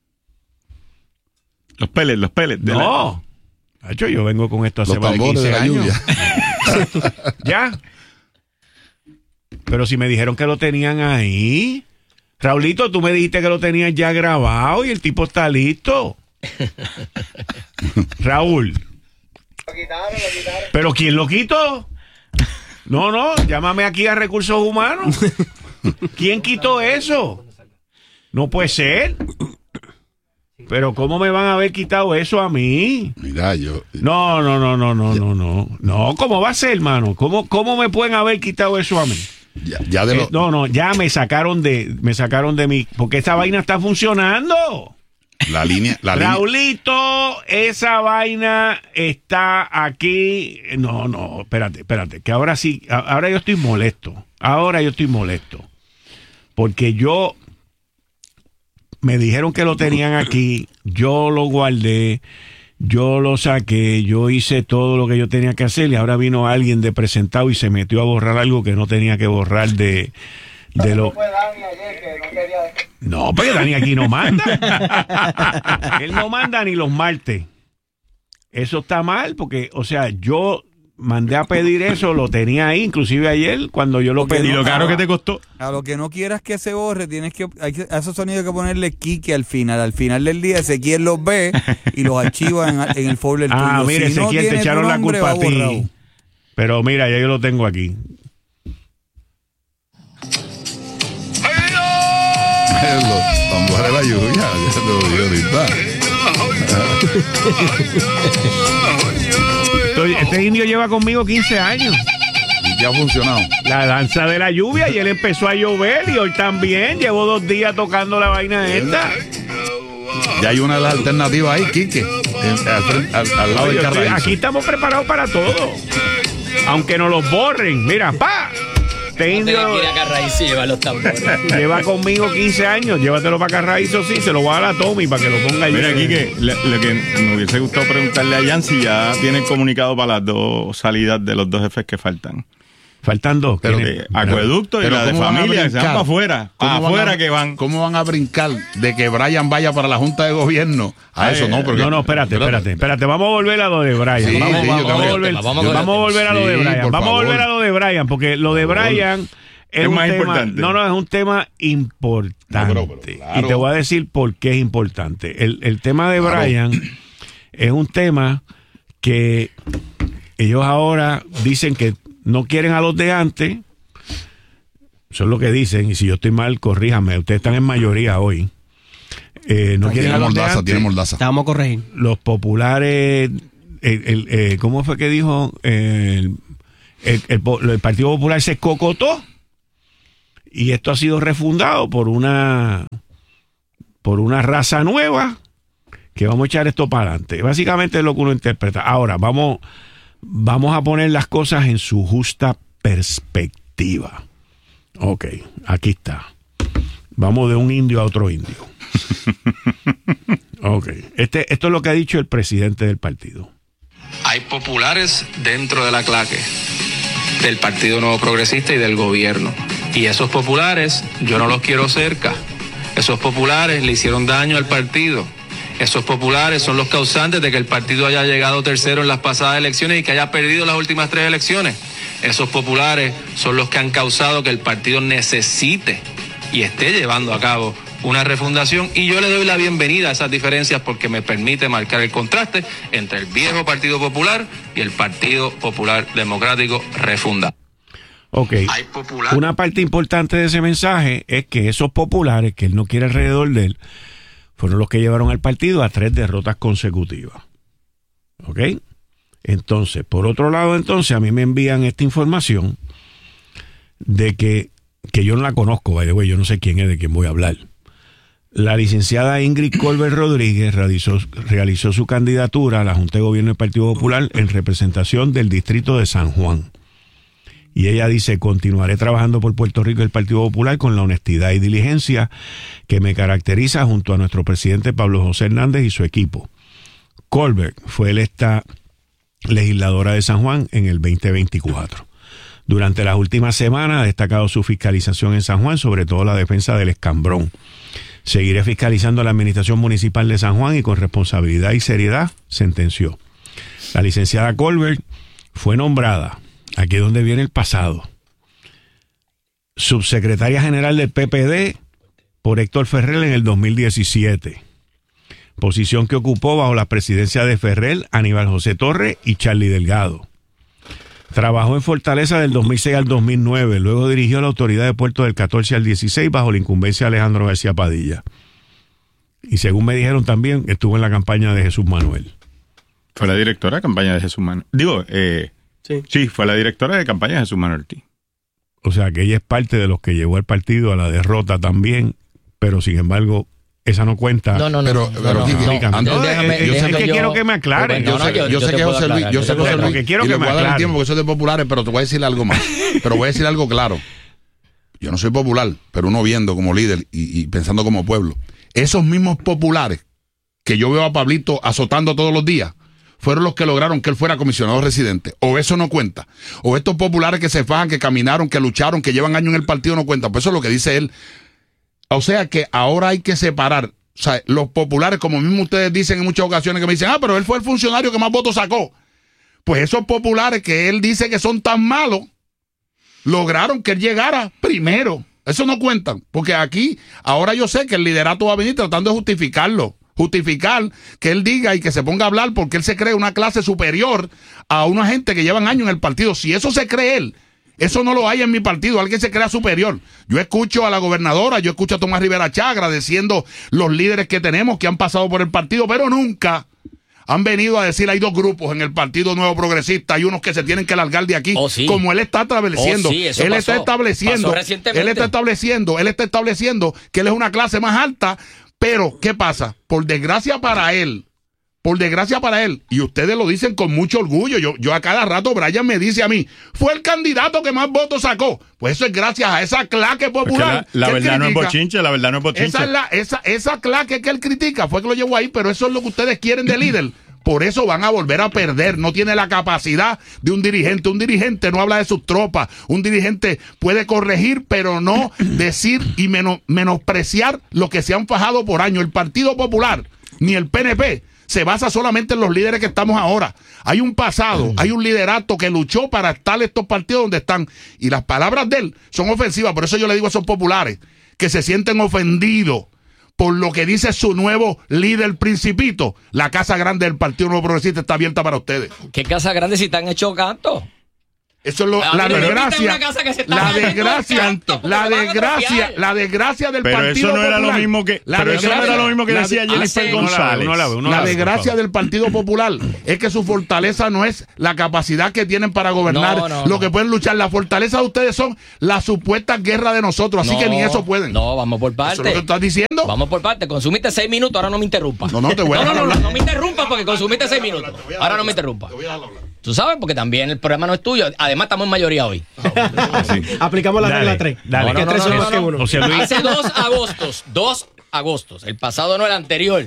Los pellets, los pellets. No. La... Hecho, yo vengo con esto hace los tambores de la años. lluvia. Ya. Pero si me dijeron que lo tenían ahí. Raulito, tú me dijiste que lo tenías ya grabado y el tipo está listo. Raúl. Lo quitaron, lo quitaron. ¿Pero quién lo quitó? No, no, llámame aquí a Recursos Humanos. ¿Quién quitó eso? No puede ser. Pero ¿cómo me van a haber quitado eso a mí? Mira, yo... No, no, no, no, no, no, no. No, ¿cómo va a ser, hermano? ¿Cómo, cómo me pueden haber quitado eso a mí? Ya, ya de lo... eh, no, no, ya me sacaron de, me sacaron de mí, porque esa vaina está funcionando. La línea, la Raulito, línea. Esa vaina está aquí. No, no, espérate, espérate, que ahora sí, ahora yo estoy molesto. Ahora yo estoy molesto. Porque yo me dijeron que lo tenían aquí, yo lo guardé, yo lo saqué, yo hice todo lo que yo tenía que hacer, y ahora vino alguien de presentado y se metió a borrar algo que no tenía que borrar de, de lo... No, porque Dani aquí no manda. Él no manda ni los martes. Eso está mal, porque, o sea, yo mandé a pedir eso, lo tenía ahí, inclusive ayer cuando yo lo porque pedí. No, lo caro que te costó. A lo que no quieras que se borre, tienes que, hay que a esos sonidos hay que ponerle Quique al final. Al final del día, Ezequiel los ve y los archiva en, en el folder tuyo. Ah, mire, si Ezequiel, no te echaron la culpa a ti. Borrado. Pero mira, ya yo lo tengo aquí. Vamos a la lluvia, ya te lo digo ahorita. Este indio lleva conmigo quince años. Y ya ha funcionado. La danza de la lluvia, y él empezó a llover, y hoy también. Llevo dos días tocando la vaina esta. Ya hay una de las alternativas ahí, Quique. Al, al, al lado del carro. Aquí estamos preparados para todo. Aunque nos los borren. Mira, pa. este indio Tengo que ir a Carraízo y llevar los tambores. lleva conmigo quince años, llévatelo para Carraízo, sí, se lo voy a dar a Tommy para que lo ponga ahí. Mira aquí que lo, lo que me hubiese gustado preguntarle a Jan si ya tiene comunicado para las dos salidas de los dos jefes que faltan. Faltan dos. Pero, eh, acueducto y la de familia, que se van para afuera. Para afuera que van. ¿Cómo van a brincar de que Brian vaya para la Junta de Gobierno? A Ay, eso no, porque... No, no, espérate, espérate, espérate. Vamos a volver a lo de Brian. Sí, vamos, sí, vamos, yo vamos, a volver, vamos, vamos a volver a lo de Sí, Brian. por Vamos favor. a volver a lo de Brian, porque lo de Brian es, Es un más tema, importante. No, no, es un tema importante. No, pero, pero, claro. Y te voy a decir por qué es importante. El, el tema de Claro. Brian es un tema que ellos ahora dicen que no quieren a los de antes. Eso es lo que dicen, y si yo estoy mal, corríjame. Ustedes están en mayoría hoy. Eh, no quieren Tiene a los de mordaza, antes. tiene mordaza. Te vamos a corregir. Los populares, el, el, eh, ¿cómo fue que dijo? El, el, el, el Partido Popular se cocotó, y esto ha sido refundado por una por una raza nueva que vamos a echar esto para adelante. Básicamente es lo que uno interpreta. Ahora, vamos, vamos a poner las cosas en su justa perspectiva. Ok, aquí está. Vamos de un indio a otro indio. Ok, este, esto es lo que ha dicho el presidente del partido. Hay populares dentro de la claque del Partido Nuevo Progresista y del gobierno. Y esos populares yo no los quiero cerca. Esos populares le hicieron daño al partido. Esos populares son los causantes de que el partido haya llegado tercero en las pasadas elecciones y que haya perdido las últimas tres elecciones. Esos populares son los que han causado que el partido necesite y esté llevando a cabo una refundación, y yo le doy la bienvenida a esas diferencias porque me permite marcar el contraste entre el viejo Partido Popular y el Partido Popular Democrático refundado. Ok, una parte importante de ese mensaje es que esos populares que él no quiere alrededor de él fueron los que llevaron al partido a tres derrotas consecutivas. Ok, entonces, por otro lado, entonces a mí me envían esta información de que, que yo no la conozco, by the way, yo no sé quién es, de quién voy a hablar. La licenciada Ingrid Colbert Rodríguez realizó, realizó su candidatura a la Junta de Gobierno del Partido Popular en representación del distrito de San Juan. Y ella dice: continuaré trabajando por Puerto Rico y el Partido Popular con la honestidad y diligencia que me caracteriza, junto a nuestro presidente Pablo José Hernández y su equipo. Colbert fue electa legisladora de San Juan en el veinte veinticuatro. Durante las últimas semanas ha destacado su fiscalización en San Juan, sobre todo la defensa del escambrón. Seguiré fiscalizando la administración municipal de San Juan y con responsabilidad y seriedad, sentenció. La licenciada Colbert fue nombrada, aquí es donde viene el pasado, subsecretaria general del P P D por Héctor Ferrer en el dos mil diecisiete. Posición que ocupó bajo la presidencia de Ferrer, Aníbal José Torres y Charlie Delgado. Trabajó en Fortaleza del dos mil seis al dos mil nueve, luego dirigió la autoridad de Puerto del catorce al dieciséis bajo la incumbencia de Alejandro García Padilla. Y según me dijeron también, estuvo en la campaña de Jesús Manuel. Fue la directora de campaña de Jesús Manuel. Digo, eh, sí. sí, fue la directora de campaña de Jesús Manuel Ortiz. O sea, que ella es parte de los que llevó al partido a la derrota también, pero sin embargo, esa no cuenta. No, no, no. Pero, no, pero no, Quique, no, Andrés, no, déjame, yo sé déjame que yo, quiero que me aclaren. No, Yo no, sé, yo, yo yo sé te que puedo José Luis, aclarar, yo yo sé te que puedo José Luis, aclarar. Quiero y que le me voy a dar el aclaren. tiempo, porque eso es de populares, pero te voy a decir algo más. Pero voy a decir algo claro. Yo no soy popular, pero uno viendo como líder y, y pensando como pueblo. Esos mismos populares que yo veo a Pablito azotando todos los días fueron los que lograron que él fuera comisionado residente. O eso no cuenta. O estos populares que se fajan, que caminaron, que lucharon, que llevan años en el partido no cuentan. Pues eso es lo que dice él. O sea que ahora hay que separar. O sea, los populares, como mismo ustedes dicen en muchas ocasiones, que me dicen, ah, pero él fue el funcionario que más votos sacó. Pues esos populares que él dice que son tan malos, lograron que él llegara primero. Eso no cuentan, porque aquí, ahora yo sé que el liderato va a venir tratando de justificarlo. Justificar que él diga y que se ponga a hablar porque él se cree una clase superior a una gente que llevan años en el partido. Si eso se cree él, eso no lo hay en mi partido, alguien se crea superior. Yo escucho a la gobernadora, yo escucho a Tomás Rivera Chá agradeciendo los líderes que tenemos que han pasado por el partido, pero nunca han venido a decir, hay dos grupos en el Partido Nuevo Progresista, hay unos que se tienen que largar de aquí, oh, sí. como él está estableciendo. Oh, sí, él pasó. está estableciendo, él está estableciendo, él está estableciendo que él es una clase más alta, pero ¿qué pasa? Por desgracia para él, por desgracia para él, y ustedes lo dicen con mucho orgullo, yo, yo a cada rato Brian me dice a mí, fue el candidato que más votos sacó. Pues eso es gracias a esa claque popular. La, la que verdad él no es critica. bochinche, la verdad no es bochinche. Esa es la, esa, esa claque que él critica, fue que lo llevó ahí, pero eso es lo que ustedes quieren de líder. Por eso van a volver a perder. No tiene la capacidad de un dirigente. Un dirigente no habla de sus tropas. Un dirigente puede corregir, pero no decir y menos, menospreciar lo que se han fajado por años. El Partido Popular, ni el P N P, se basa solamente en los líderes que estamos ahora. Hay un pasado, hay un liderato que luchó para estar estos partidos donde están. Y las palabras de él son ofensivas. Por eso yo le digo a esos populares que se sienten ofendidos por lo que dice su nuevo líder Principito. La Casa Grande del Partido Nuevo Progresista está abierta para ustedes. ¿Qué Casa Grande si te han hecho canto? Eso es lo, A la mí me desgracia, invitan a una casa que se está la cayendo desgracia, el canto, porque la se van a desgracia, atrofiar. la desgracia del Pero Partido eso no era Popular. lo mismo que, La pero eso no desgracia- era lo mismo que la decía de- Jennifer hace- González. uno la ve, uno La la ve, desgracia del Partido Popular es que su fortaleza no es la capacidad que tienen para gobernar, No, no, lo no. que pueden luchar. La fortaleza de ustedes son las supuestas guerras de nosotros, así No, que ni eso pueden. No, vamos por Eso es lo que parte. estás diciendo. Vamos por parte. Consumiste seis minutos, ahora no me interrumpas. No, no, te voy a No, no, dejar no, no, hablar. no me interrumpas porque consumiste seis minutos. Ahora no me interrumpas. Tú sabes, porque también el programa no es tuyo. Además, estamos en mayoría hoy. Aplicamos la Dale, regla tres. dale. Que No, no, tres no, son no, más no, que no. uno. José Luis. Hace dos agostos, dos agostos. El pasado no el anterior.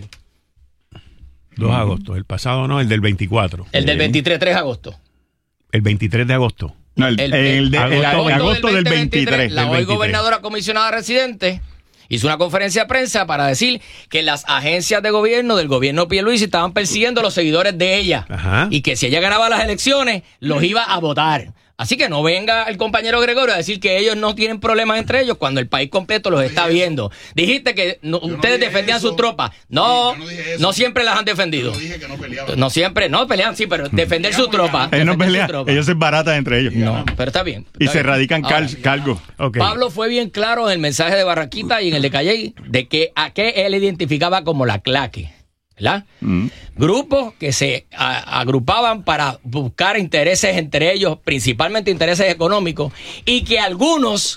dos de agosto. El pasado no, el del veinticuatro. El del veintitrés, tres de agosto. El veintitrés de agosto. No, el, El- el de- el agosto- agosto, agosto del veintitrés. La del hoy veintitrés. gobernadora comisionada residente hizo una conferencia de prensa para decir que las agencias de gobierno del gobierno Pierluisi estaban persiguiendo a los seguidores de ella. Ajá. Y que si ella ganaba las elecciones, los iba a votar. Así que no venga el compañero Gregorio a decir que ellos no tienen problemas entre ellos cuando el país completo los está viendo. Dijiste que no- ustedes dije defendían eso. sus tropas. No, Sí, yo no dije eso. no siempre las han defendido. Yo dije que no peleaban. No siempre, no pelean, sí, pero defender sus tropas. Ellos no defender sus pelean, tropas. ellos se baratan entre ellos. No, pero está bien. Y está se bien. radican Ahora, cal- cargos. Ok. Pablo fue bien claro en el mensaje de Barranquita y en el de Calley de que a qué él identificaba como la claque, ¿verdad? Mm. Grupos que se a- agrupaban para buscar intereses entre ellos, principalmente intereses económicos, y que algunos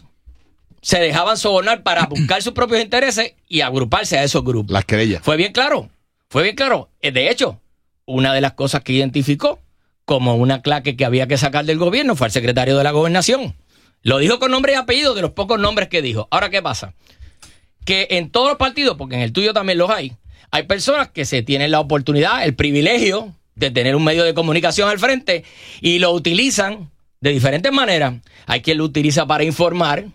se dejaban sobornar para buscar sus propios intereses y agruparse a esos grupos. Las querellas. Fue bien claro, fue bien claro. Eh, De hecho, una de las cosas que identificó como una claque que había que sacar del gobierno fue al secretario de la Gobernación. Lo dijo con nombre y apellido de los pocos nombres que dijo. Ahora, ¿qué pasa? Que en todos los partidos, porque en el tuyo también los hay, hay personas que se tienen la oportunidad, el privilegio de tener un medio de comunicación al frente y lo utilizan de diferentes maneras. Hay quien lo utiliza para informar,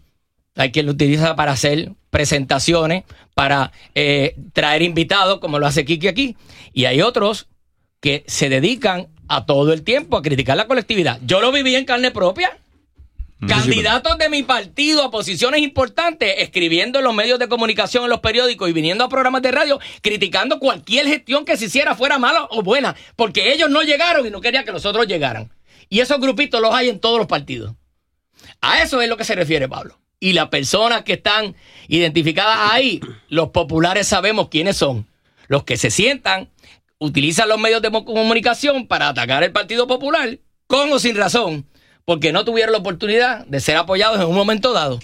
hay quien lo utiliza para hacer presentaciones, para eh, traer invitados, como lo hace Kiki aquí, y hay otros que se dedican a todo el tiempo a criticar la colectividad. Yo lo viví en carne propia. Candidatos de mi partido a posiciones importantes, escribiendo en los medios de comunicación, en los periódicos y viniendo a programas de radio, criticando cualquier gestión que se hiciera, fuera mala o buena, porque ellos no llegaron y no querían que nosotros llegaran. Y esos grupitos los hay en todos los partidos. A eso es lo que se refiere Pablo. Y las personas que están identificadas ahí, los populares sabemos quiénes son. Los que se sientan, utilizan los medios de comunicación para atacar el Partido Popular, con o sin razón, porque no tuvieron la oportunidad de ser apoyados en un momento dado.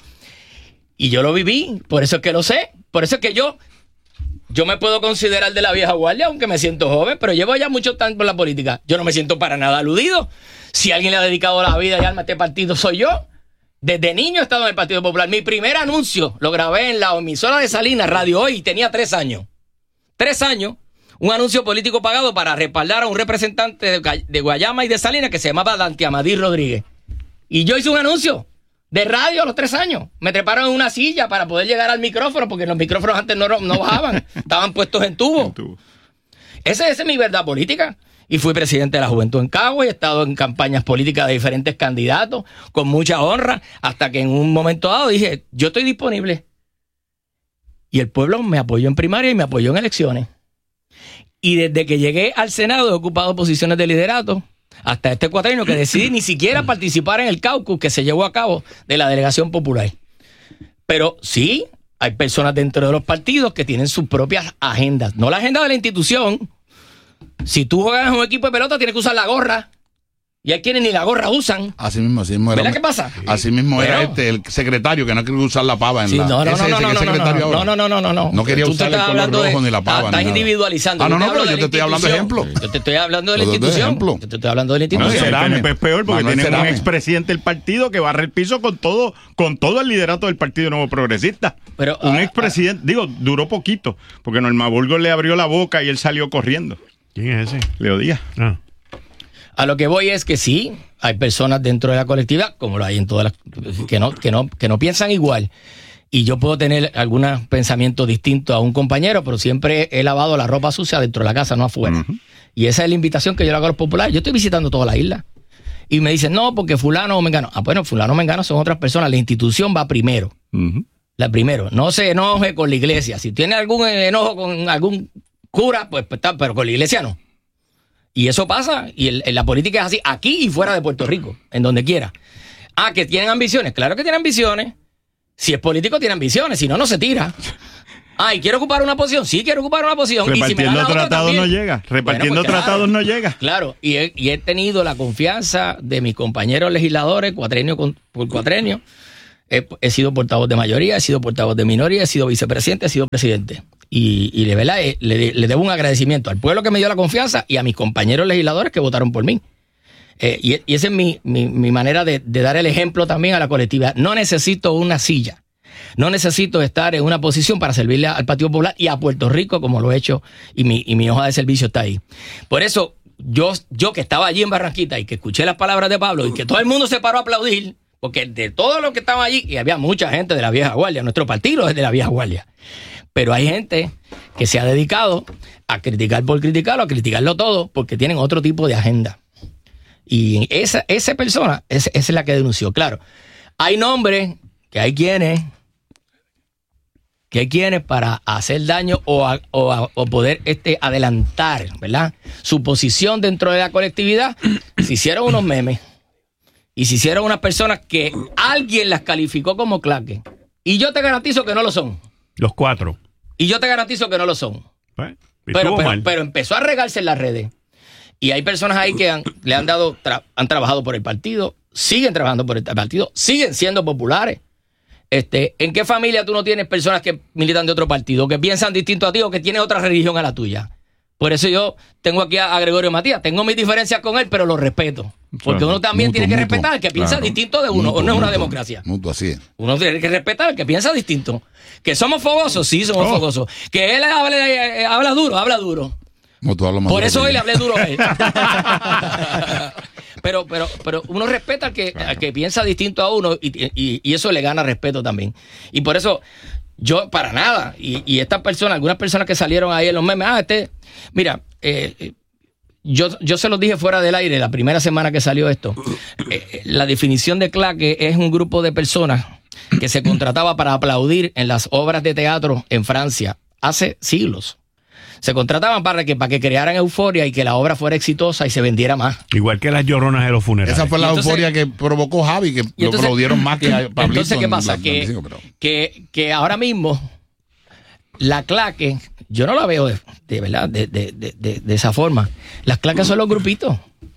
Y yo lo viví, por eso es que lo sé. Por eso es que yo, yo me puedo considerar de la vieja guardia, aunque me siento joven, pero llevo ya mucho tiempo en la política. Yo no me siento para nada aludido. Si alguien le ha dedicado la vida y alma a este partido, soy yo. Desde niño he estado en el Partido Popular. Mi primer anuncio lo grabé en la emisora de Salinas, Radio Hoy, y tenía tres años. Tres años. Un anuncio político pagado para respaldar a un representante de, Ga- de Guayama y de Salinas que se llamaba Dante Amadí Rodríguez. Y yo hice un anuncio de radio a los tres años. Me treparon en una silla para poder llegar al micrófono, porque los micrófonos antes no, no bajaban, estaban puestos en tubo. Esa, esa es mi verdad política. Y fui presidente de la Juventud en Cagua y he estado en campañas políticas de diferentes candidatos con mucha honra, hasta que en un momento dado dije, yo estoy disponible. Y el pueblo me apoyó en primaria y me apoyó en elecciones. Y desde que llegué al Senado he ocupado posiciones de liderato hasta este cuatrienio que decidí ni siquiera participar en el caucus que se llevó a cabo de la Delegación Popular. Pero sí, hay personas dentro de los partidos que tienen sus propias agendas. No la agenda de la institución. Si tú juegas en un equipo de pelota, tienes que usar la gorra. Y hay quienes ni la gorra usan. Así mismo, así mismo era. ¿Verdad qué pasa? Así mismo Bueno. era este, el secretario que no quería usar la pava en Sí, la... no, no, ese, no, ese no, que no, es no, secretario no, ahora. no, no, no, no, no. No quería Tú te usar el estás color hablando rojo de- ni la pava. Estás ni nada. individualizando. Ah, no, Yo te no, hablo pero de yo la te estoy hablando de ejemplo. institución. Yo te estoy hablando de la Yo te doy institución. ejemplo. Yo te estoy hablando de la No, institución. el P N P es peor porque Manuel tienen un Cerame. expresidente del partido que barre el piso con todo, con todo el liderato del Partido Nuevo Progresista. Pero, un ah, expresidente, digo, duró poquito, porque Norma Burgos le abrió la boca y él salió corriendo. ¿Quién es ese? Leo Díaz. Ah. A lo que voy es que sí, hay personas dentro de la colectividad, como lo hay en todas las, que no, que no, que no piensan igual. Y yo puedo tener algún pensamiento distinto a un compañero, pero siempre he lavado la ropa sucia dentro de la casa, no afuera. Uh-huh. Y esa es la invitación que yo le hago a los populares. Yo estoy visitando toda la isla. Y me dicen, no, porque fulano o mengano. Ah, bueno, fulano o mengano son otras personas. La institución va primero. Uh-huh. La primero. No se enoje con la iglesia. Si tiene algún enojo con algún cura, pues está, pero con la iglesia no. Y eso pasa, y el, en la política es así, aquí y fuera de Puerto Rico, en donde quiera. Ah, que tienen ambiciones, claro que tienen ambiciones. Si es político, tiene ambiciones, si no, no se tira. Ah, ¿y quiere ocupar una posición? Sí, quiero ocupar una posición. Repartiendo y si me tratados no llega. Repartiendo bueno, pues, tratados claro, no llega. Claro, y he, y he tenido la confianza de mis compañeros legisladores, cuatrenio con, por cuatrenio. He, he sido portavoz de mayoría, he sido portavoz de minoría, he sido vicepresidente, he sido presidente. Y, y de verdad le, le debo un agradecimiento al pueblo que me dio la confianza y a mis compañeros legisladores que votaron por mí. Eh, y, y esa es mi, mi, mi manera de, de dar el ejemplo también a la colectividad. No necesito una silla. No necesito estar en una posición para servirle al Partido Popular y a Puerto Rico como lo he hecho y mi, y mi hoja de servicio está ahí. Por eso yo, yo que estaba allí en Barranquita y que escuché las palabras de Pablo y que todo el mundo se paró a aplaudir, porque de todos los que estaban allí, y había mucha gente de la vieja guardia, nuestro partido es de la vieja guardia, pero hay gente que se ha dedicado a criticar por criticarlo, a criticarlo todo, porque tienen otro tipo de agenda. Y esa, esa persona, esa, esa es la que denunció. Claro, hay nombres que hay quienes, que hay quienes para hacer daño o, a, o, a, o poder este, adelantar, ¿verdad?, su posición dentro de la colectividad, se hicieron unos memes. Y se hicieron unas personas que alguien las calificó como claque. Y yo te garantizo que no lo son. Los cuatro. Y yo te garantizo que no lo son. Pues, pero, pero, pero empezó a regarse en las redes. Y hay personas ahí que han, le han dado, tra- han trabajado por el partido, siguen trabajando por el partido, siguen siendo populares. Este, ¿en qué familia tú no tienes personas que militan de otro partido, que piensan distinto a ti o que tienen otra religión a la tuya? Por eso yo tengo aquí a, a Gregorio Matías. Tengo mis diferencias con él, pero lo respeto. Porque uno también mutuo, tiene que mutuo, respetar al que piensa claro. distinto de uno. Mutuo, o no es una mutuo, democracia. Mutuo, así es. Uno tiene que respetar al que piensa distinto. Que somos fogosos, sí, somos Oh. fogosos. Que él habla, eh, habla duro, habla duro. Mutuo, habla más Por duro eso que hoy yo. le hablé duro a él. pero, pero, pero uno respeta al que, al que piensa distinto a uno y, y, y eso le gana respeto también. Y por eso yo, para nada, y, y estas personas, algunas personas que salieron ahí en los memes, ah, este, mira, eh, yo, yo se los dije fuera del aire la primera semana que salió esto. Eh, la definición de claque es un grupo de personas que se contrataba para aplaudir en las obras de teatro en Francia hace siglos. Se contrataban para que, para que crearan euforia y que la obra fuera exitosa y se vendiera más. Igual que las lloronas de los funerales. Esa fue la entonces, euforia que provocó Javi, que y entonces, lo aplaudieron más que a Pablito. Entonces, ¿qué en pasa? la- Que, veinticinco, pero- que, que ahora mismo la claque, yo no la veo de, de verdad, de, de, de, de, de esa forma. Las claques son los grupitos.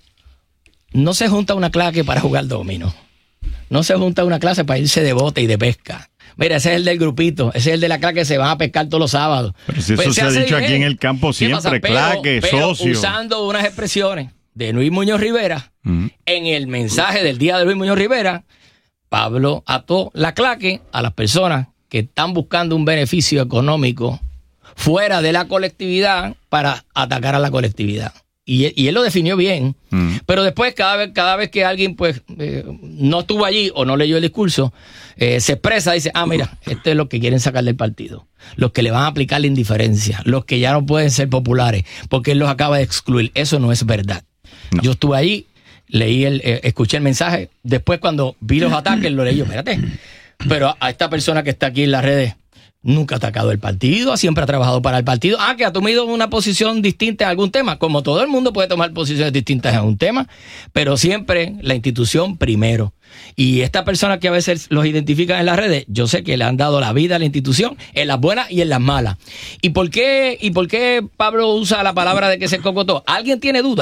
No se junta una claque para jugar domino. No se junta una clase para irse de bote y de pesca. Mira, ese es el del grupito, ese es el de la claque que se van a pescar todos los sábados. Pero si Pues eso se ha hace dicho bien. aquí en el campo ¿Qué siempre, pasa? Pero- claque, pero socio. usando unas expresiones de Luis Muñoz Rivera, Mm. en el mensaje del día de Luis Muñoz Rivera, Pablo ató la claque a las personas que están buscando un beneficio económico fuera de la colectividad para atacar a la colectividad. Y, y él lo definió bien, Mm. pero después cada vez, cada vez que alguien pues eh, no estuvo allí o no leyó el discurso, eh, se expresa y dice, ah, mira, esto es lo que quieren sacar del partido. Los que le van a aplicar la indiferencia, los que ya no pueden ser populares, porque él los acaba de excluir. Eso no es verdad. No. Yo estuve allí, leí el, eh, escuché el mensaje, después cuando vi los ataques lo leí yo, espérate, pero a, a esta persona que está aquí en las redes nunca ha atacado el partido, siempre ha trabajado para el partido. Ah, que ha tomado una posición distinta en algún tema. Como todo el mundo puede tomar posiciones distintas en un tema, pero siempre la institución primero. Y estas personas que a veces los identifican en las redes, yo sé que le han dado la vida a la institución, en las buenas y en las malas. ¿Y por qué, y por qué Pablo usa la palabra de que se cocotó? ¿Alguien tiene duda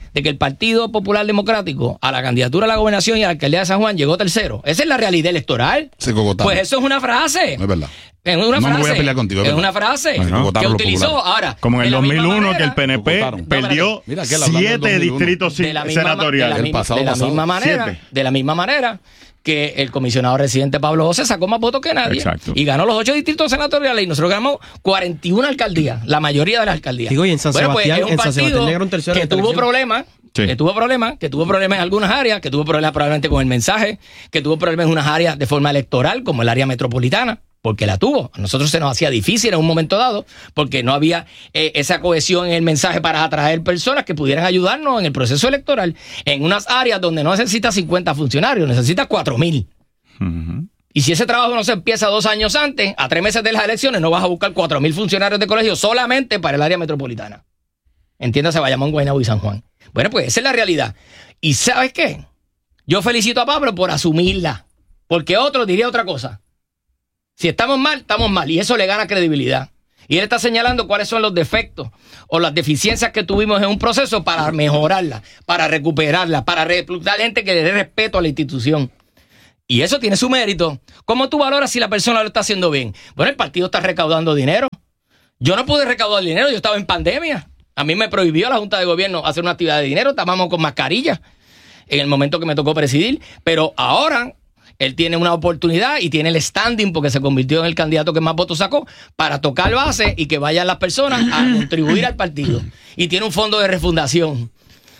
de que el Partido Popular Democrático a la candidatura a la gobernación y a la alcaldía de San Juan llegó tercero. Esa es la realidad electoral. Se cogotaron. Pues eso es una frase. No es verdad. Es una no frase. me voy a pelear contigo. Es, es una frase bueno, que utilizó ahora. Como en el dos mil uno manera, que el P N P no, perdió Mira, aquel siete distritos de la misma, senatoriales. De la, misma, de la misma manera, siete. de la misma manera que el comisionado residente Pablo José sacó más votos que nadie. Exacto. Y ganó los ocho distritos senatoriales y nosotros ganamos cuarenta y una alcaldías, la mayoría de las alcaldías. Digo, y en San bueno, Sebastián, pues es un en San Sebastián llegaron tercero que en tuvo elección. problemas. Sí. Que tuvo problemas, que tuvo problemas en algunas áreas, que tuvo problemas probablemente con el mensaje, que tuvo problemas en unas áreas de forma electoral, como el área metropolitana, porque la tuvo. A nosotros se nos hacía difícil en un momento dado, porque no había eh, esa cohesión en el mensaje para atraer personas que pudieran ayudarnos en el proceso electoral, en unas áreas donde no necesitas cincuenta funcionarios, necesitas cuatro mil. Uh-huh. Y si ese trabajo no se empieza dos años antes, a tres meses de las elecciones, no vas a buscar cuatro mil funcionarios de colegio solamente para el área metropolitana. Entiéndase, Bayamón, Guaynabo y San Juan. Bueno, pues esa es la realidad. ¿Y sabes qué? Yo felicito a Pablo por asumirla, porque otro diría otra cosa. Si estamos mal, estamos mal, y eso le gana credibilidad. Y él está señalando cuáles son los defectos o las deficiencias que tuvimos en un proceso para mejorarla, para recuperarla, para reclutar gente que le dé respeto a la institución. Y eso tiene su mérito. ¿Cómo tú valoras si la persona lo está haciendo bien? Bueno, el partido está recaudando dinero. Yo no pude recaudar dinero, yo estaba en pandemia. A mí me prohibió la Junta de Gobierno hacer una actividad de dinero, estábamos con mascarillas en el momento que me tocó presidir, pero ahora él tiene una oportunidad y tiene el standing porque se convirtió en el candidato que más votos sacó para tocar base y que vayan las personas a contribuir al partido. Y tiene un fondo de refundación.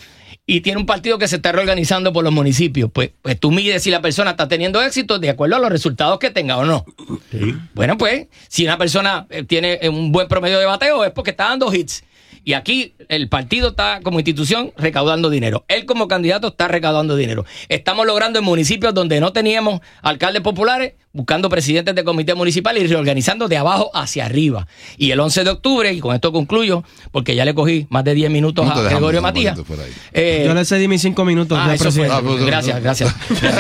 Y tiene un partido que se está reorganizando por los municipios. Pues, pues tú mides si la persona está teniendo éxito de acuerdo a los resultados que tenga o no. Sí. Bueno, pues, si una persona tiene un buen promedio de bateo es porque está dando hits. Y aquí el partido está como institución recaudando dinero. Él como candidato está recaudando dinero. Estamos logrando en municipios donde no teníamos alcaldes populares, buscando presidentes de comité municipal y reorganizando de abajo hacia arriba. Y el once de octubre, y con esto concluyo, porque ya le cogí más de diez minutos no a Gregorio Matías. Eh, Yo le cedí mis cinco minutos. Ah, eso fue. Ah, pues, gracias, gracias.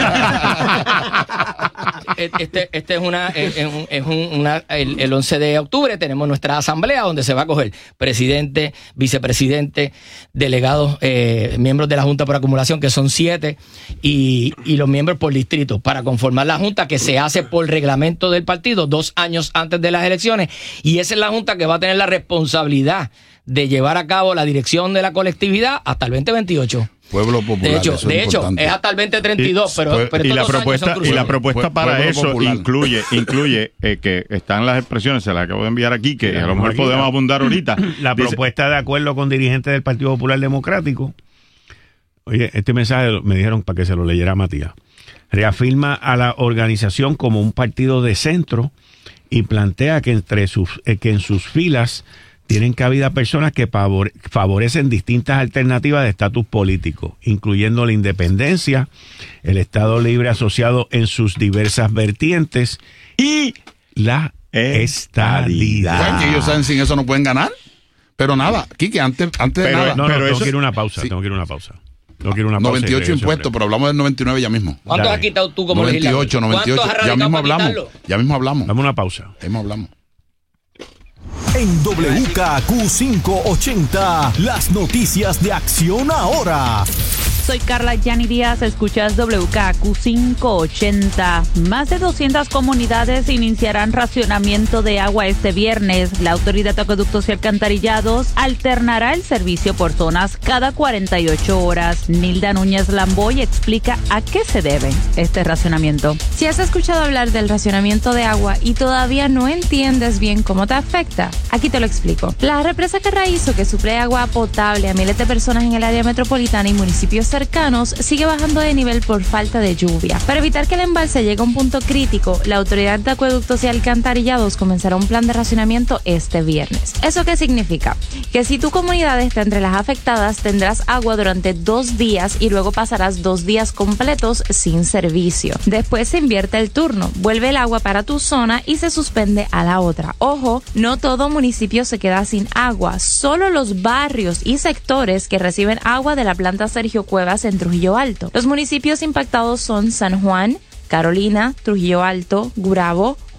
Este, este es una, es un, es un, una el, el once de octubre tenemos nuestra asamblea donde se va a coger presidente, vicepresidente, delegados, eh, miembros de la Junta por acumulación, que son siete, y, y los miembros por distrito, para conformar la Junta que se hace por reglamento del partido dos años antes de las elecciones, y esa es la Junta que va a tener la responsabilidad de llevar a cabo la dirección de la colectividad hasta el veinte veintiocho. Pueblo popular. De hecho, de hecho es hasta el veinte treinta y dos, y, pero, pero y, la propuesta, y la propuesta para pueblo eso popular. incluye incluye eh, que están las expresiones, se las acabo de enviar aquí, que a lo mejor podemos abundar ahorita. La Dice, propuesta de acuerdo con dirigentes del Partido Popular Democrático. Oye, este mensaje me dijeron para que se lo leyera Matías. Reafirma a la organización como un partido de centro y plantea que entre sus eh, que en sus filas tienen cabida personas que favorecen distintas alternativas de estatus político, incluyendo la independencia, el Estado libre asociado en sus diversas vertientes y la estadidad. ¿Saben que ellos saben sin eso no pueden ganar? Pero nada, Quique, antes, antes pero, de nada. No, no, pero tengo eso, que ir a una pausa, sí. tengo que ir a una pausa. Tengo que ir a una pausa. noventa y ocho impuestos, pero hablamos del noventa y nueve ya mismo. ¿Cuántos has quitado tú como noventa y ocho, noventa y ocho, ya mismo hablamos. Ya mismo hablamos. Dame una pausa. Ya mismo hablamos. En W K Q quinientos ochenta, las noticias de Acción Ahora. Soy Carla Yani Díaz, escuchas W K Q quinientos ochenta. Más de doscientas comunidades iniciarán racionamiento de agua este viernes. La Autoridad de Acueductos y Alcantarillados alternará el servicio por zonas cada cuarenta y ocho horas. Nilda Núñez Lamboy explica a qué se debe este racionamiento. Si has escuchado hablar del racionamiento de agua y todavía no entiendes bien cómo te afecta, aquí te lo explico. La represa Carraízo, que suple agua potable a miles de personas en el área metropolitana y municipios cercanos, sigue bajando de nivel por falta de lluvia. Para evitar que el embalse llegue a un punto crítico, la Autoridad de Acueductos y Alcantarillados comenzará un plan de racionamiento este viernes. ¿Eso qué significa? Que si tu comunidad está entre las afectadas, tendrás agua durante dos días y luego pasarás dos días completos sin servicio. Después se invierte el turno, vuelve el agua para tu zona y se suspende a la otra. Ojo, no todo municipio se queda sin agua, solo los barrios y sectores que reciben agua de la planta Sergio Cuevas en Trujillo Alto. Los municipios impactados son San Juan, Carolina, Trujillo Alto, Gurabo,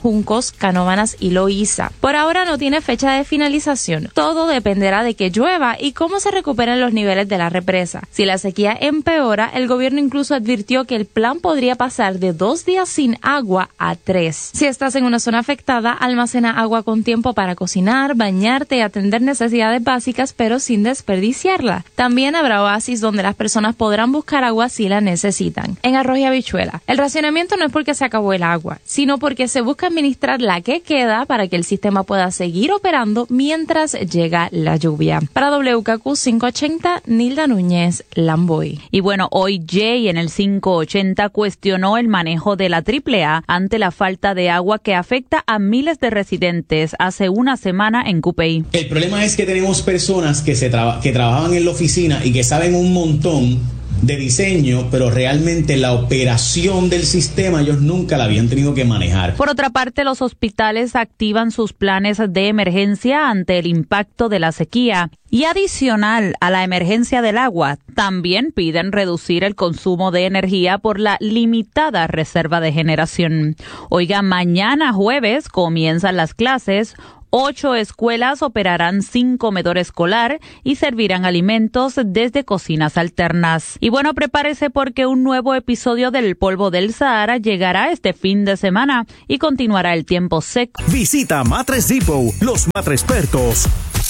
Juncos, Canóvanas y Loíza. Por ahora no tiene fecha de finalización. Todo dependerá de que llueva y cómo se recuperen los niveles de la represa. Si la sequía empeora, el gobierno incluso advirtió que el plan podría pasar de dos días sin agua a tres. Si estás en una zona afectada, almacena agua con tiempo para cocinar, bañarte y atender necesidades básicas, pero sin desperdiciarla. También habrá oasis donde las personas podrán buscar agua si la necesitan. En Arroz y Habichuela, el racionamiento no es porque se acabó el agua, sino porque se busca administrar la que queda para que el sistema pueda seguir operando mientras llega la lluvia. Para W K Q quinientos ochenta, Nilda Núñez, Lamboy. Y bueno, hoy Jay en el quinientos ochenta cuestionó el manejo de la triple A ante la falta de agua que afecta a miles de residentes hace una semana en Cupey. El problema es que tenemos personas que, se traba, que trabajan en la oficina y que saben un montón de diseño, pero realmente la operación del sistema ellos nunca la habían tenido que manejar. Por otra parte, los hospitales activan sus planes de emergencia ante el impacto de la sequía. Y adicional a la emergencia del agua, también piden reducir el consumo de energía por la limitada reserva de generación. Oiga, mañana jueves comienzan las clases. Ocho escuelas operarán sin comedor escolar y servirán alimentos desde cocinas alternas. Y bueno, prepárese porque un nuevo episodio del polvo del Sahara llegará este fin de semana y continuará el tiempo seco. Visita Matres Depot, los matrespertos.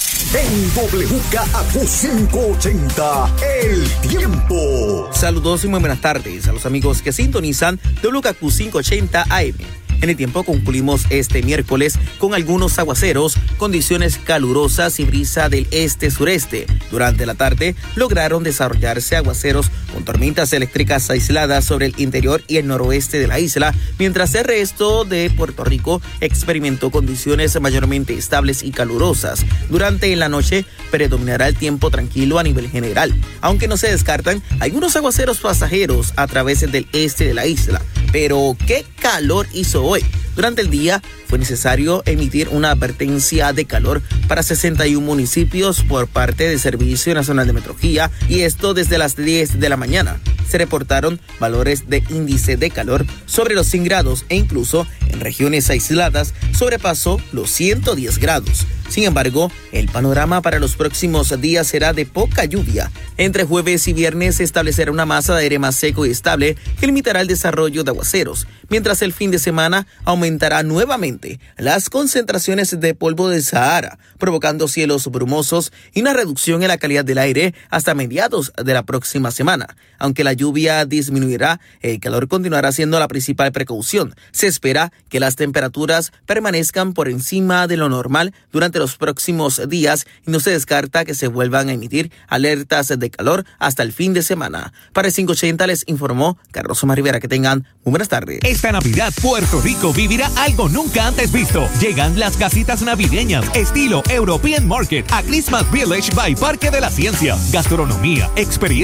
En W K A Q quinientos ochenta, el tiempo. Saludos y muy buenas tardes a los amigos que sintonizan W K A Q quinientos ochenta A M. En el tiempo concluimos este miércoles con algunos aguaceros, condiciones calurosas y brisa del este-sureste. Durante la tarde lograron desarrollarse aguaceros con tormentas eléctricas aisladas sobre el interior y el noroeste de la isla, mientras el resto de Puerto Rico experimentó condiciones mayormente estables y calurosas. Durante la noche predominará el tiempo tranquilo a nivel general, aunque no se descartan algunos aguaceros pasajeros a través del este de la isla. Pero ¿qué calor hizo hoy? Durante el día fue necesario emitir una advertencia de calor para sesenta y uno municipios por parte del Servicio Nacional de Meteorología, y esto desde las diez de la mañana. Se reportaron valores de índice de calor sobre los cien grados e incluso en regiones aisladas sobrepasó los ciento diez grados. Sin embargo, el panorama para los próximos días será de poca lluvia. Entre jueves y viernes se establecerá una masa de aire más seco y estable que limitará el desarrollo de aguaceros, mientras el fin de semana aumentará nuevamente las concentraciones de polvo del Sahara, provocando cielos brumosos y una reducción en la calidad del aire hasta mediados de la próxima semana. Aunque la lluvia disminuirá, el calor continuará siendo la principal precaución. Se espera que las temperaturas permanezcan por encima de lo normal durante los próximos días y no se descarta que se vuelvan a emitir alertas de calor hasta el fin de semana. Para el quinientos ochenta les informó Carlos Omar Rivera. Que tengan muy buenas tardes. Esta Navidad Puerto Rico vivirá algo nunca antes visto. Llegan las casitas navideñas estilo European Market a Christmas Village by Parque de la Ciencia. Gastronomía, experiencia